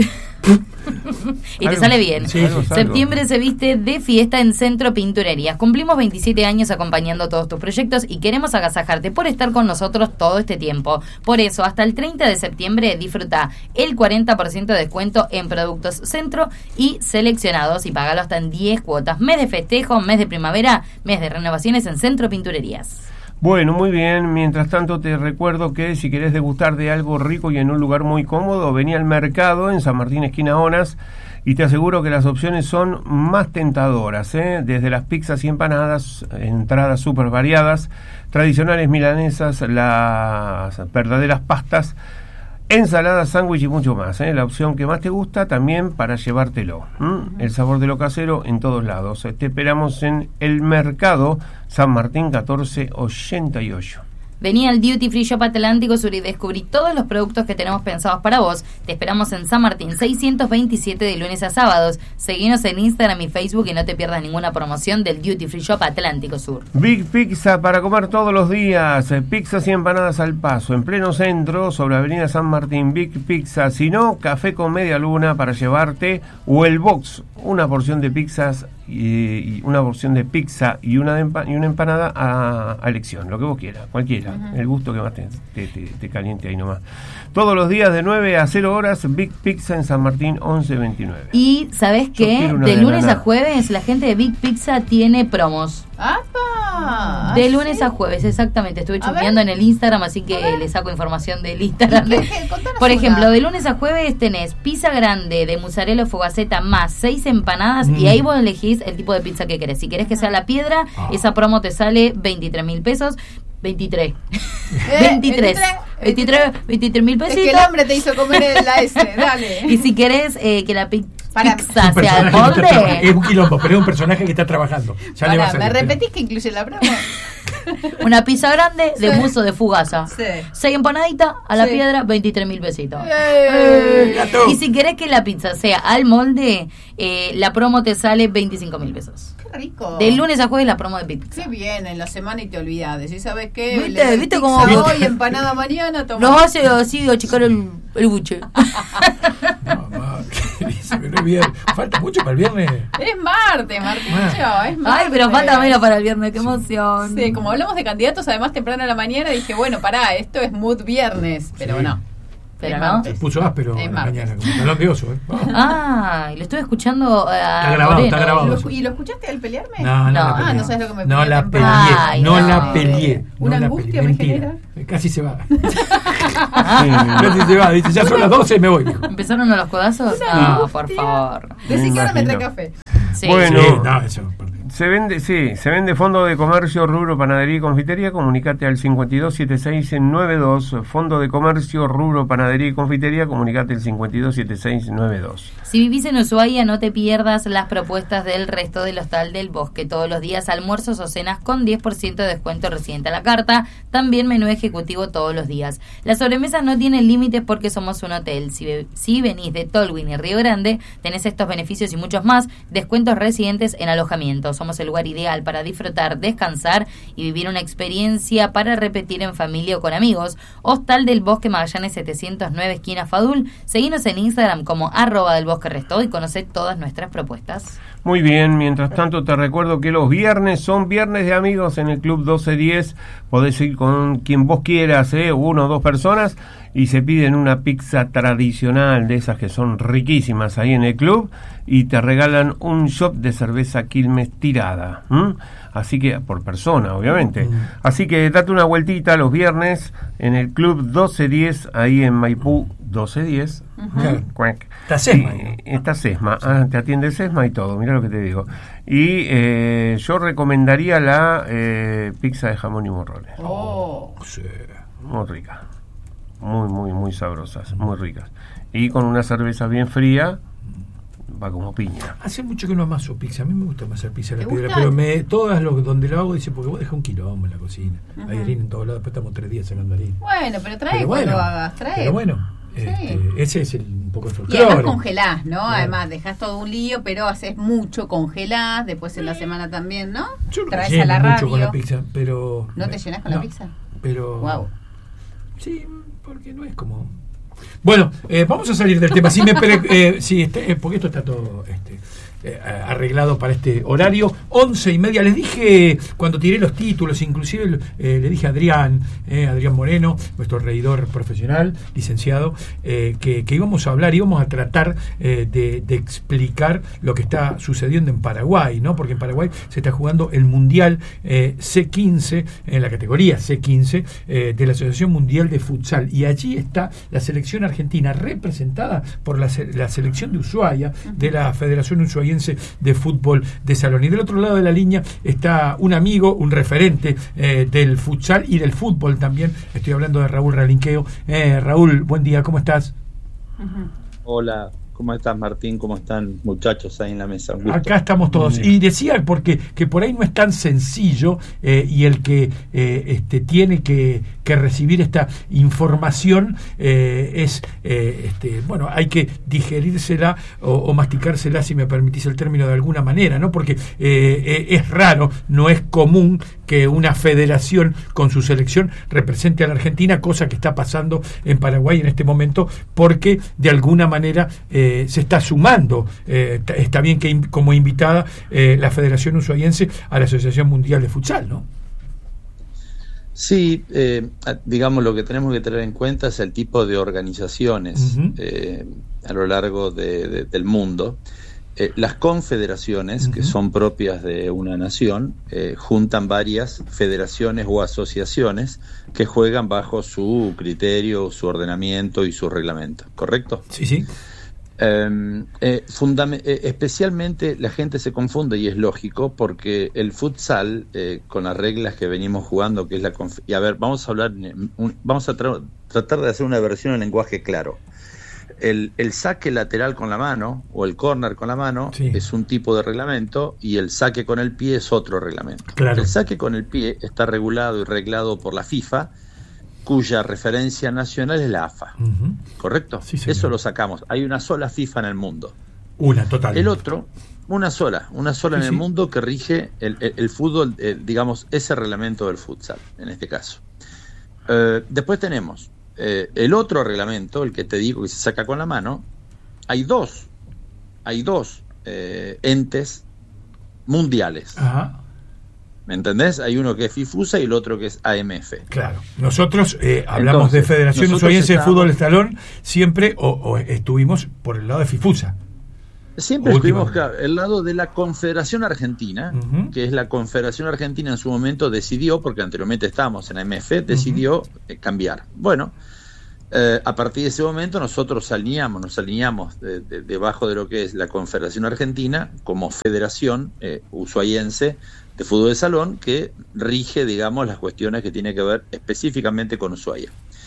Y te sale bien. Sí, Septiembre se viste de fiesta en Centro Pinturerías. Cumplimos 27 años acompañando todos tus proyectos y queremos agasajarte por estar con nosotros todo este tiempo. Por eso, hasta el 30 de septiembre disfruta el 40% de descuento en productos Centro y seleccionados y pagalo hasta en 10 cuotas. Mes de festejo, mes de primavera, mes de renovaciones en Centro Pinturerías. Bueno, muy bien. Mientras tanto te recuerdo que si querés degustar de algo rico y en un lugar muy cómodo, vení al mercado en San Martín, esquina Onas, y te aseguro que las opciones son más tentadoras, desde las pizzas y empanadas, entradas súper variadas, tradicionales milanesas, las verdaderas pastas, ensaladas, sándwich y mucho más. La opción que más te gusta también para llevártelo. El sabor de lo casero en todos lados. Te esperamos en el mercado San Martín 1488. Vení al Duty Free Shop Atlántico Sur y descubrí todos los productos que tenemos pensados para vos. Te esperamos en San Martín 627 de lunes a sábados. Seguinos en Instagram y Facebook y no te pierdas ninguna promoción del Duty Free Shop Atlántico Sur. Big Pizza para comer todos los días. Pizzas y empanadas al paso. En pleno centro, sobre Avenida San Martín. Big Pizza. Si no, café con media luna para llevarte. O el box. Una porción de pizzas y una porción de pizza y una empanada a elección, lo que vos quieras, cualquiera, el gusto que más te caliente ahí nomás. Todos los días de 9 a 0 horas, Big Pizza en San Martín 1129. Y ¿sabés qué? De lunes a jueves la gente de Big Pizza tiene promos. ¡Apa! De lunes a jueves, exactamente. Estuve chusmeando en el Instagram, así que le saco información del Instagram. Por ejemplo, de lunes a jueves tenés pizza grande de mozzarella fogaceta más 6 empanadas y ahí vos elegís el tipo de pizza que querés. Si querés que sea la piedra, esa promo te sale 23.000 pesos. 23 mil pesitos. Es que el hambre te hizo comer la S, dale. Y si querés que la pizza sea al molde, es un quilombo, pero es un personaje que está trabajando. Ya le va a salir, ¿me repetís que incluye la promo? Una pizza grande de muso de fugaza. Sí. 6 empanaditas a la piedra, 23.000 pesitos. Y si querés que la pizza sea al molde, la promo te sale 25.000 pesos. Qué rico. De lunes a jueves la promo de pizza. Qué bien, en la semana y te olvidades. ¿Y sabes qué? ¿Viste cómo hoy, empanada mañana, tomás. Nos hace así achicar el buche. Dice que no es viernes. Falta mucho para el viernes. Es martes, Martín. Es martes. Ay, pero falta menos para el viernes. Qué emoción. Sí, como hablamos de candidatos, además temprano a la mañana, dije, bueno, pará, esto es mood viernes. Pero sí. no. Pero no. Se puso áspero en la mañana, como talón de oso. Y lo estuve escuchando. Está grabado. ¿Y lo escuchaste al pelearme? No no sabes lo que me No la peleé. Ay, no la peleé. Una angustia me genera. Casi se va. Casi se va. Dice, ya son las 12 y me voy. Dijo. ¿Empezaron a los codazos? No, por favor. Decí que ahora me trae café. Sí. Bueno, sí, no, eso. se vende Fondo de Comercio, Rubro, Panadería y Confitería. Comunicate al 527692. Fondo de Comercio, Rubro, Panadería y Confitería. Comunicate al 527692. Si vivís en Ushuaia, no te pierdas las propuestas del resto del Hostal del Bosque. Todos los días almuerzos o cenas con 10% de descuento reciente a la carta. También menú ejecutivo todos los días. Las sobremesas no tienen límites porque somos un hotel. Si venís de Tolwyn y Río Grande, tenés estos beneficios y muchos más. Descuentos residentes en alojamiento. Somos el lugar ideal para disfrutar, descansar y vivir una experiencia para repetir en familia o con amigos. Hostal del Bosque, Magallanes 709, esquina Fadul. Seguinos en Instagram como @delbosquerestó y conocé todas nuestras propuestas. Muy bien, mientras tanto te recuerdo que los viernes son viernes de amigos en el Club 1210. Podés ir con quien vos quieras, 1 o 2 personas, y se piden una pizza tradicional de esas que son riquísimas ahí en el club, y te regalan un shot de cerveza Quilmes tirada. Así que, por persona, obviamente. Así que date una vueltita los viernes en el Club 1210, ahí en Maipú 1210. Está Sesma. Está Sesma. Te atiende Sesma y todo, mira lo que te digo. Y yo recomendaría la pizza de jamón y morrones. Sí. Muy rica. Muy sabrosas, muy ricas. Y con una cerveza bien fría, va como piña. Hace mucho que no amaso pizza. A mí me gusta amasar pizza a la ¿Te piedra, gusta? pero todas donde lo hago, dice, porque vos dejas un quilombo en la cocina. Hay harina en todos lados, después estamos 3 días sacando harina. Bueno, pero trae Pero cuando hagas, trae. Pero bueno, Sí. ese es un poco el Y folclore. además congelás, ¿no? Claro. Además dejás todo un lío, pero haces mucho, congelás, después en la semana también, ¿no? Yo no Traes me a la lleno mucho radio. con la pizza, pero... ¿No te llenas con la pizza? Pero... Wow. Sí, porque no es como... Bueno, vamos a salir del tema. Porque esto está todo arreglado para este horario. 11:30. Les dije, cuando tiré los títulos, inclusive le dije a Adrián Moreno, nuestro reidor profesional, licenciado, que íbamos a hablar, íbamos a tratar de explicar lo que está sucediendo en Paraguay, ¿no? Porque en Paraguay se está jugando el Mundial C15, en la categoría C15 de la Asociación Mundial de Futsal, y allí está la selección argentina representada por la selección de Ushuaia, de la Federación Ushuaiense de Fútbol de Salón. Y del otro lado de la línea está un amigo, un referente del futsal y del fútbol también. Estoy hablando de Raúl Ralinqueo. Raúl, buen día, ¿cómo estás? Hola, ¿cómo estás, Martín? ¿Cómo están, muchachos, ahí en la mesa? Un gusto. Acá estamos todos. Y decía porque que por ahí no es tan sencillo, y el que tiene que recibir esta información bueno, hay que digerírsela o masticársela, si me permitís el término, de alguna manera, ¿no? Porque es raro, no es común que una federación con su selección represente a la Argentina, cosa que está pasando en Paraguay en este momento, porque de alguna manera se está sumando, está bien que como invitada la Federación Ushuaiense a la Asociación Mundial de Futsal, ¿no? Sí, digamos, lo que tenemos que tener en cuenta es el tipo de organizaciones a lo largo del mundo. Las confederaciones, que son propias de una nación, juntan varias federaciones o asociaciones que juegan bajo su criterio, su ordenamiento y su reglamento, ¿correcto? Sí, sí. Especialmente la gente se confunde, y es lógico, porque el futsal, con las reglas que venimos jugando, que es y a ver, vamos a tratar de hacer una versión en lenguaje claro. El saque lateral con la mano o el córner con la mano es un tipo de reglamento, y el saque con el pie es otro reglamento. Claro. El saque con el pie está regulado y reglado por la FIFA, cuya referencia nacional es la AFA. ¿Correcto? Sí, eso lo sacamos. Hay una sola FIFA en el mundo. Una, total. El otro, una sola en el mundo que rige el fútbol, digamos, ese reglamento del futsal, en este caso. Después tenemos el otro reglamento, el que te digo que se saca con la mano. Hay dos entes mundiales. Ajá. ¿Me entendés? Hay uno que es FIFUSA y el otro que es AMF. Claro. Nosotros hablamos de Federación Ushuaiense de Fútbol de Salón siempre, o estuvimos por el lado de FIFUSA. Siempre estuvimos, claro, el lado de la Confederación Argentina, que es la Confederación Argentina en su momento decidió, porque anteriormente estábamos en AMF, decidió cambiar. Bueno, a partir de ese momento nosotros nos alineamos debajo de lo que es la Confederación Argentina como Federación Ushuaiense de Fútbol de Salón, que rige, digamos, las cuestiones que tienen que ver específicamente con Ushuaia.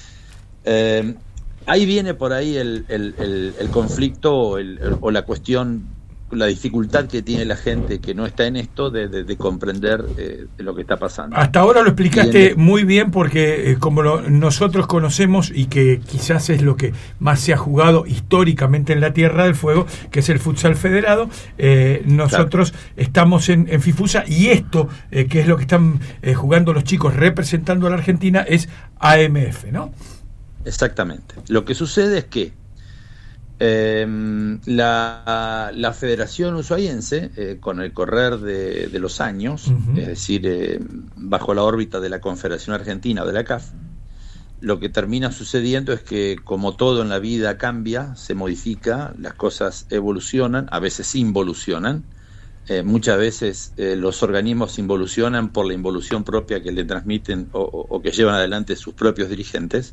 Ahí viene por ahí el conflicto o la cuestión, la dificultad que tiene la gente que no está en esto de comprender lo que está pasando. Hasta ahora lo explicaste muy bien, porque como nosotros conocemos, y que quizás es lo que más se ha jugado históricamente en la Tierra del Fuego, que es el futsal federado, nosotros estamos en FIFUSA, y esto, que es lo que están jugando los chicos representando a la Argentina, es AMF, ¿no? Exactamente. Lo que sucede es que la Federación Ushuaiense, con el correr de los años, es decir, bajo la órbita de la Confederación Argentina o de la CAF, lo que termina sucediendo es que, como todo en la vida cambia, se modifica, las cosas evolucionan, a veces involucionan, muchas veces los organismos involucionan por la involución propia que le transmiten o que llevan adelante sus propios dirigentes.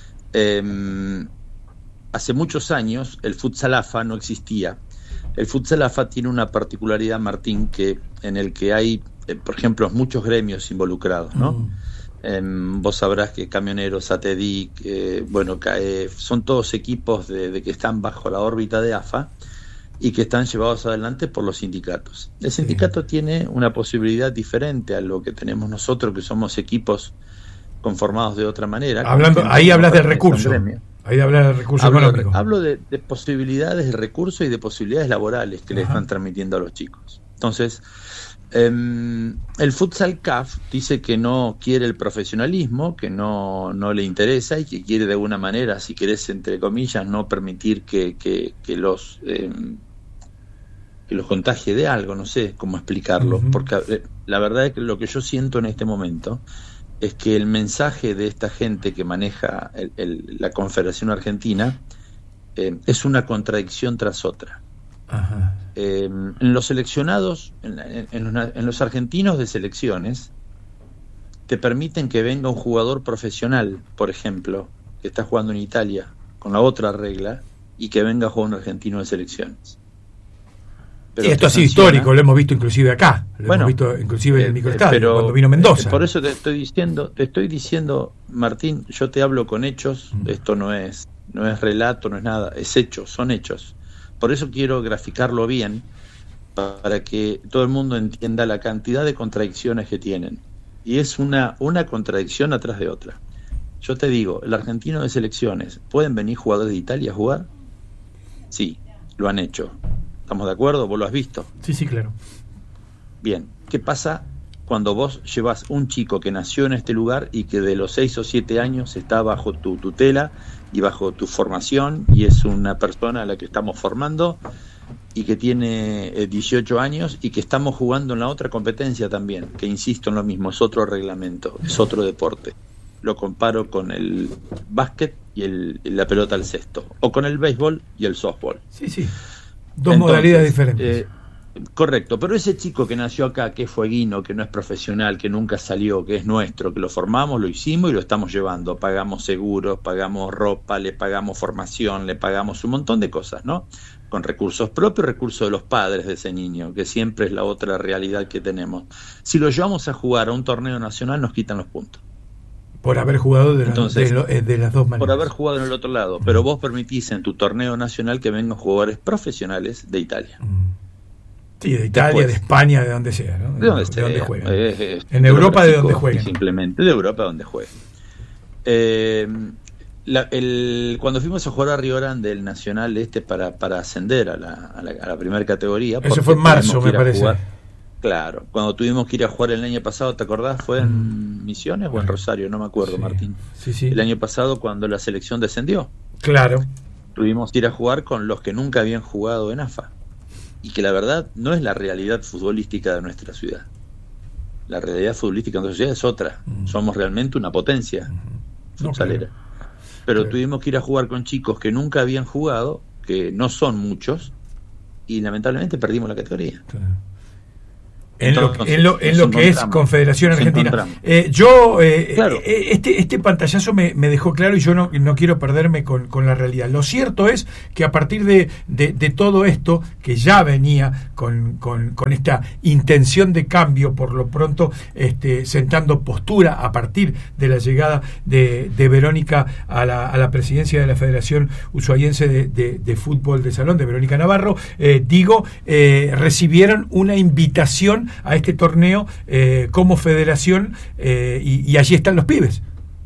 Hace muchos años el Futsal AFA no existía. El Futsal AFA tiene una particularidad, Martín, en el que hay, por ejemplo, muchos gremios involucrados, ¿no? Vos sabrás que Camioneros, ATEDIC, CAEF, son todos equipos de que están bajo la órbita de AFA y que están llevados adelante por los sindicatos. El sindicato tiene una posibilidad diferente a lo que tenemos nosotros, que somos equipos conformados de otra manera. Ahí hablas del recurso. Ahí hablas del recurso económico. Hablo de posibilidades de recurso y de posibilidades laborales que le están transmitiendo a los chicos. Entonces, el Futsal CAF dice que no quiere el profesionalismo, que no le interesa, y que quiere de alguna manera, si querés, entre comillas, no permitir que los contagie de algo, no sé cómo explicarlo, porque la verdad es que lo que yo siento en este momento es que el mensaje de esta gente que maneja la Confederación Argentina es una contradicción tras otra. En los seleccionados, en los argentinos de selecciones, te permiten que venga un jugador profesional, por ejemplo, que está jugando en Italia con la otra regla, y que venga a jugar un argentino de selecciones. Pero esto ha sido histórico, lo hemos visto inclusive acá, hemos visto inclusive en el microestadio, cuando vino Mendoza. Por eso te estoy diciendo, Martín, yo te hablo con hechos, esto no es relato, no es nada, es hechos, son hechos. Por eso quiero graficarlo bien, para que todo el mundo entienda la cantidad de contradicciones que tienen. Y es una contradicción atrás de otra. Yo te digo, el argentino de selecciones, ¿pueden venir jugadores de Italia a jugar? Sí, lo han hecho. ¿Estamos de acuerdo? ¿Vos lo has visto? Sí, claro. Bien, ¿qué pasa cuando vos llevas un chico que nació en este lugar y que de los 6 o 7 años está bajo tu tutela y bajo tu formación, y es una persona a la que estamos formando y que tiene 18 años y que estamos jugando en la otra competencia también, que insisto en lo mismo, es otro reglamento, es otro deporte? Lo comparo con el básquet y la pelota al cesto, o con el béisbol y el softball. Sí. Dos modalidades diferentes. Correcto, pero ese chico que nació acá, que es fueguino, que no es profesional, que nunca salió, que es nuestro, que lo formamos, lo hicimos y lo estamos llevando. Pagamos seguros, pagamos ropa, le pagamos formación, le pagamos un montón de cosas, ¿no? Con recursos propios, recursos de los padres de ese niño, que siempre es la otra realidad que tenemos. Si lo llevamos a jugar a un torneo nacional, nos quitan los puntos. Por haber jugado de las dos maneras. Por haber jugado en el otro lado. Pero vos permitís en tu torneo nacional que vengan jugadores profesionales de Italia. Sí, de Italia, de España, de donde sea, ¿no? De donde jueguen. En Europa, de donde jueguen. Simplemente de Europa, donde jueguen. Cuando fuimos a jugar a Río Grande, el Nacional para ascender a la primera categoría. Eso fue en marzo, me parece. Claro, cuando tuvimos que ir a jugar el año pasado, ¿te acordás? ¿Fue en Misiones o en Rosario? No me acuerdo, Martín. Sí. El año pasado, cuando la selección descendió. Claro. Tuvimos que ir a jugar con los que nunca habían jugado en AFA. Y que la verdad no es la realidad futbolística de nuestra ciudad. La realidad futbolística en nuestra sociedad es otra. Somos realmente una potencia futsalera. Pero tuvimos que ir a jugar con chicos que nunca habían jugado, que no son muchos, y lamentablemente perdimos la categoría. En lo que es Confederación Argentina. Claro. Este pantallazo me dejó claro, y yo no quiero perderme con la realidad. Lo cierto es que a partir de todo esto, que ya venía con esta intención de cambio, por lo pronto sentando postura a partir de la llegada de Verónica a la presidencia de la Federación Ushuaiense de Fútbol de Salón, de Verónica Navarro, recibieron una invitación a este torneo como federación, y allí están los pibes.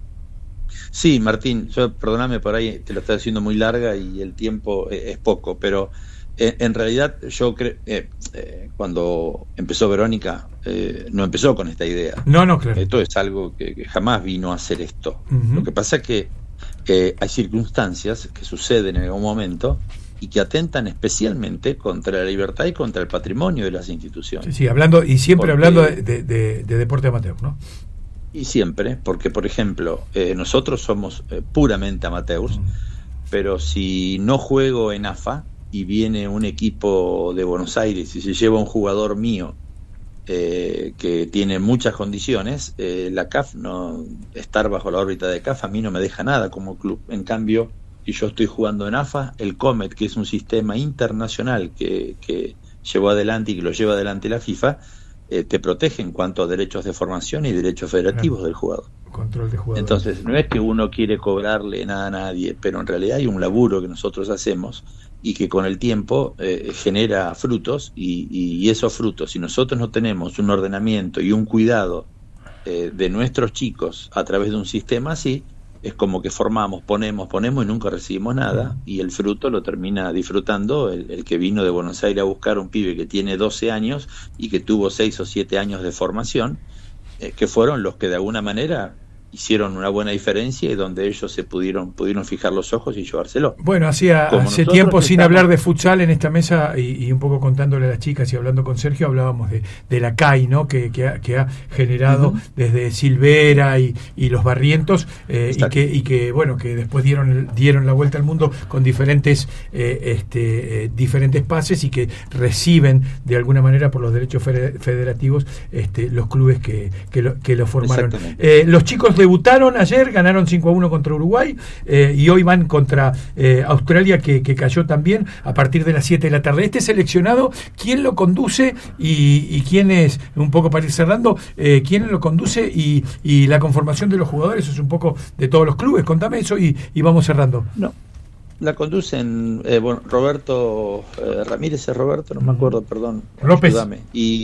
Sí, Martín, perdóname, por ahí te lo estoy haciendo muy larga y el tiempo es poco, pero en realidad yo creo cuando empezó Verónica no empezó con esta idea. No, claro. Esto es algo que jamás vino a hacer esto. Lo que pasa es que hay circunstancias que suceden en algún momento y que atentan especialmente contra la libertad y contra el patrimonio de las instituciones. Sí, hablando de deporte amateur, ¿no? Y siempre, porque por ejemplo, nosotros somos puramente amateurs, pero si no juego en AFA y viene un equipo de Buenos Aires y se lleva un jugador mío que tiene muchas condiciones, la CAF, no estar bajo la órbita de CAF a mí no me deja nada como club. En cambio, y yo estoy jugando en AFA, el COMET, que es un sistema internacional que llevó adelante y que lo lleva adelante la FIFA, te protege en cuanto a derechos de formación y derechos federativos del jugador. Control de jugadores. Entonces, no es que uno quiere cobrarle nada a nadie, pero en realidad hay un laburo que nosotros hacemos y que con el tiempo genera frutos, y esos frutos, si nosotros no tenemos un ordenamiento y un cuidado de nuestros chicos a través de un sistema así, es como que formamos, ponemos y nunca recibimos nada, y el fruto lo termina disfrutando el que vino de Buenos Aires a buscar un pibe que tiene 12 años y que tuvo 6 o 7 años de formación, que fueron los que de alguna manera hicieron una buena diferencia y donde ellos se pudieron fijar los ojos y llevárselo. Bueno, hace tiempo sin hablar de futsal en esta mesa, y un poco contándole a las chicas y hablando con Sergio, hablábamos de la CAI, ¿no? que ha generado desde Silvera y los Barrientos, y que bueno, que después dieron la vuelta al mundo con diferentes pases, y que reciben de alguna manera por los derechos federativos los clubes que lo formaron. Los chicos debutaron ayer, ganaron 5-1 contra Uruguay, y hoy van contra Australia, que cayó también a partir de las 7 de la tarde. Este seleccionado, ¿quién lo conduce y quién es, un poco para ir cerrando, quién lo conduce y la conformación de los jugadores? Eso es un poco de todos los clubes. Contame eso y vamos cerrando. No, la conducen Roberto Ramírez, no me acuerdo, perdón. López. Ayúdame.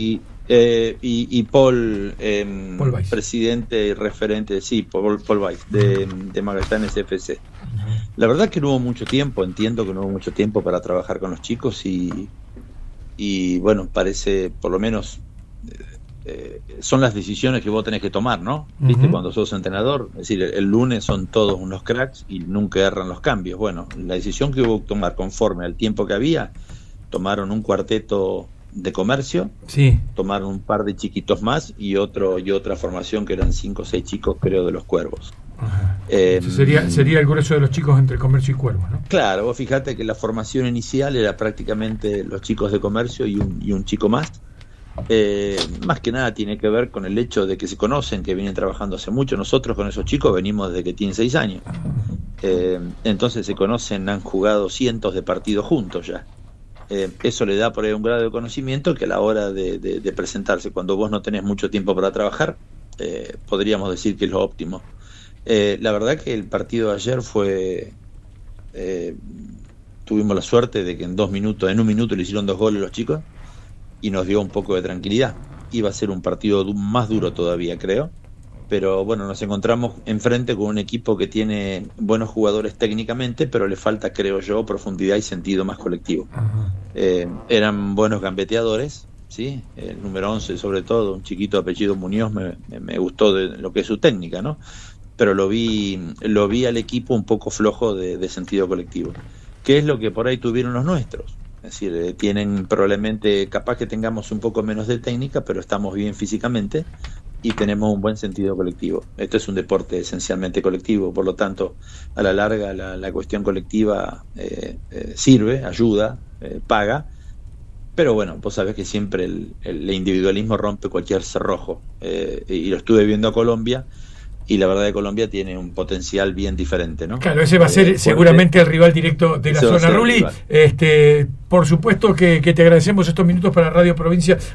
Y Paul, presidente y referente, Paul Weiss, de Magallanes FC. La verdad que no hubo mucho tiempo, entiendo que no hubo mucho tiempo para trabajar con los chicos, y bueno, parece, por lo menos, son las decisiones que vos tenés que tomar, ¿no? ¿Viste? Cuando sos entrenador, es decir, el lunes son todos unos cracks y nunca erran los cambios. Bueno, la decisión que hubo que tomar conforme al tiempo que había, tomaron un cuarteto de comercio, tomaron un par de chiquitos más y otra formación que eran 5 o 6 chicos, creo, de los Cuervos. Sería el grueso de los chicos entre comercio y Cuervos, ¿no? Claro, vos fijate que la formación inicial era prácticamente los chicos de comercio y un chico más. Más que nada tiene que ver con el hecho de que se conocen, que vienen trabajando hace mucho. Nosotros con esos chicos venimos desde que tienen 6 años. Entonces se conocen, han jugado cientos de partidos juntos ya. Eso le da por ahí un grado de conocimiento que a la hora de presentarse, cuando vos no tenés mucho tiempo para trabajar, podríamos decir que es lo óptimo. La verdad que el partido de ayer fue, tuvimos la suerte de que en un minuto le hicieron 2 goles los chicos y nos dio un poco de tranquilidad. Iba a ser un partido más duro todavía, creo, pero bueno, nos encontramos enfrente con un equipo que tiene buenos jugadores técnicamente, pero le falta, creo yo, profundidad y sentido más colectivo. Eran buenos gambeteadores, ¿sí? El número 11 sobre todo, un chiquito de apellido Muñoz, me gustó de lo que es su técnica, ¿no? Pero lo vi al equipo un poco flojo de sentido colectivo, que es lo que por ahí tuvieron los nuestros. Es decir, tienen probablemente, capaz que tengamos un poco menos de técnica, pero estamos bien físicamente y tenemos un buen sentido colectivo. Esto es un deporte esencialmente colectivo, por lo tanto, a la larga la cuestión colectiva sirve, ayuda, paga, pero bueno, vos sabés que siempre el individualismo rompe cualquier cerrojo, y lo estuve viendo a Colombia, y la verdad que Colombia tiene un potencial bien diferente, ¿no? Claro, ese va a ser seguramente el rival directo de la zona. Ruli, por supuesto que te agradecemos estos minutos para Radio Provincia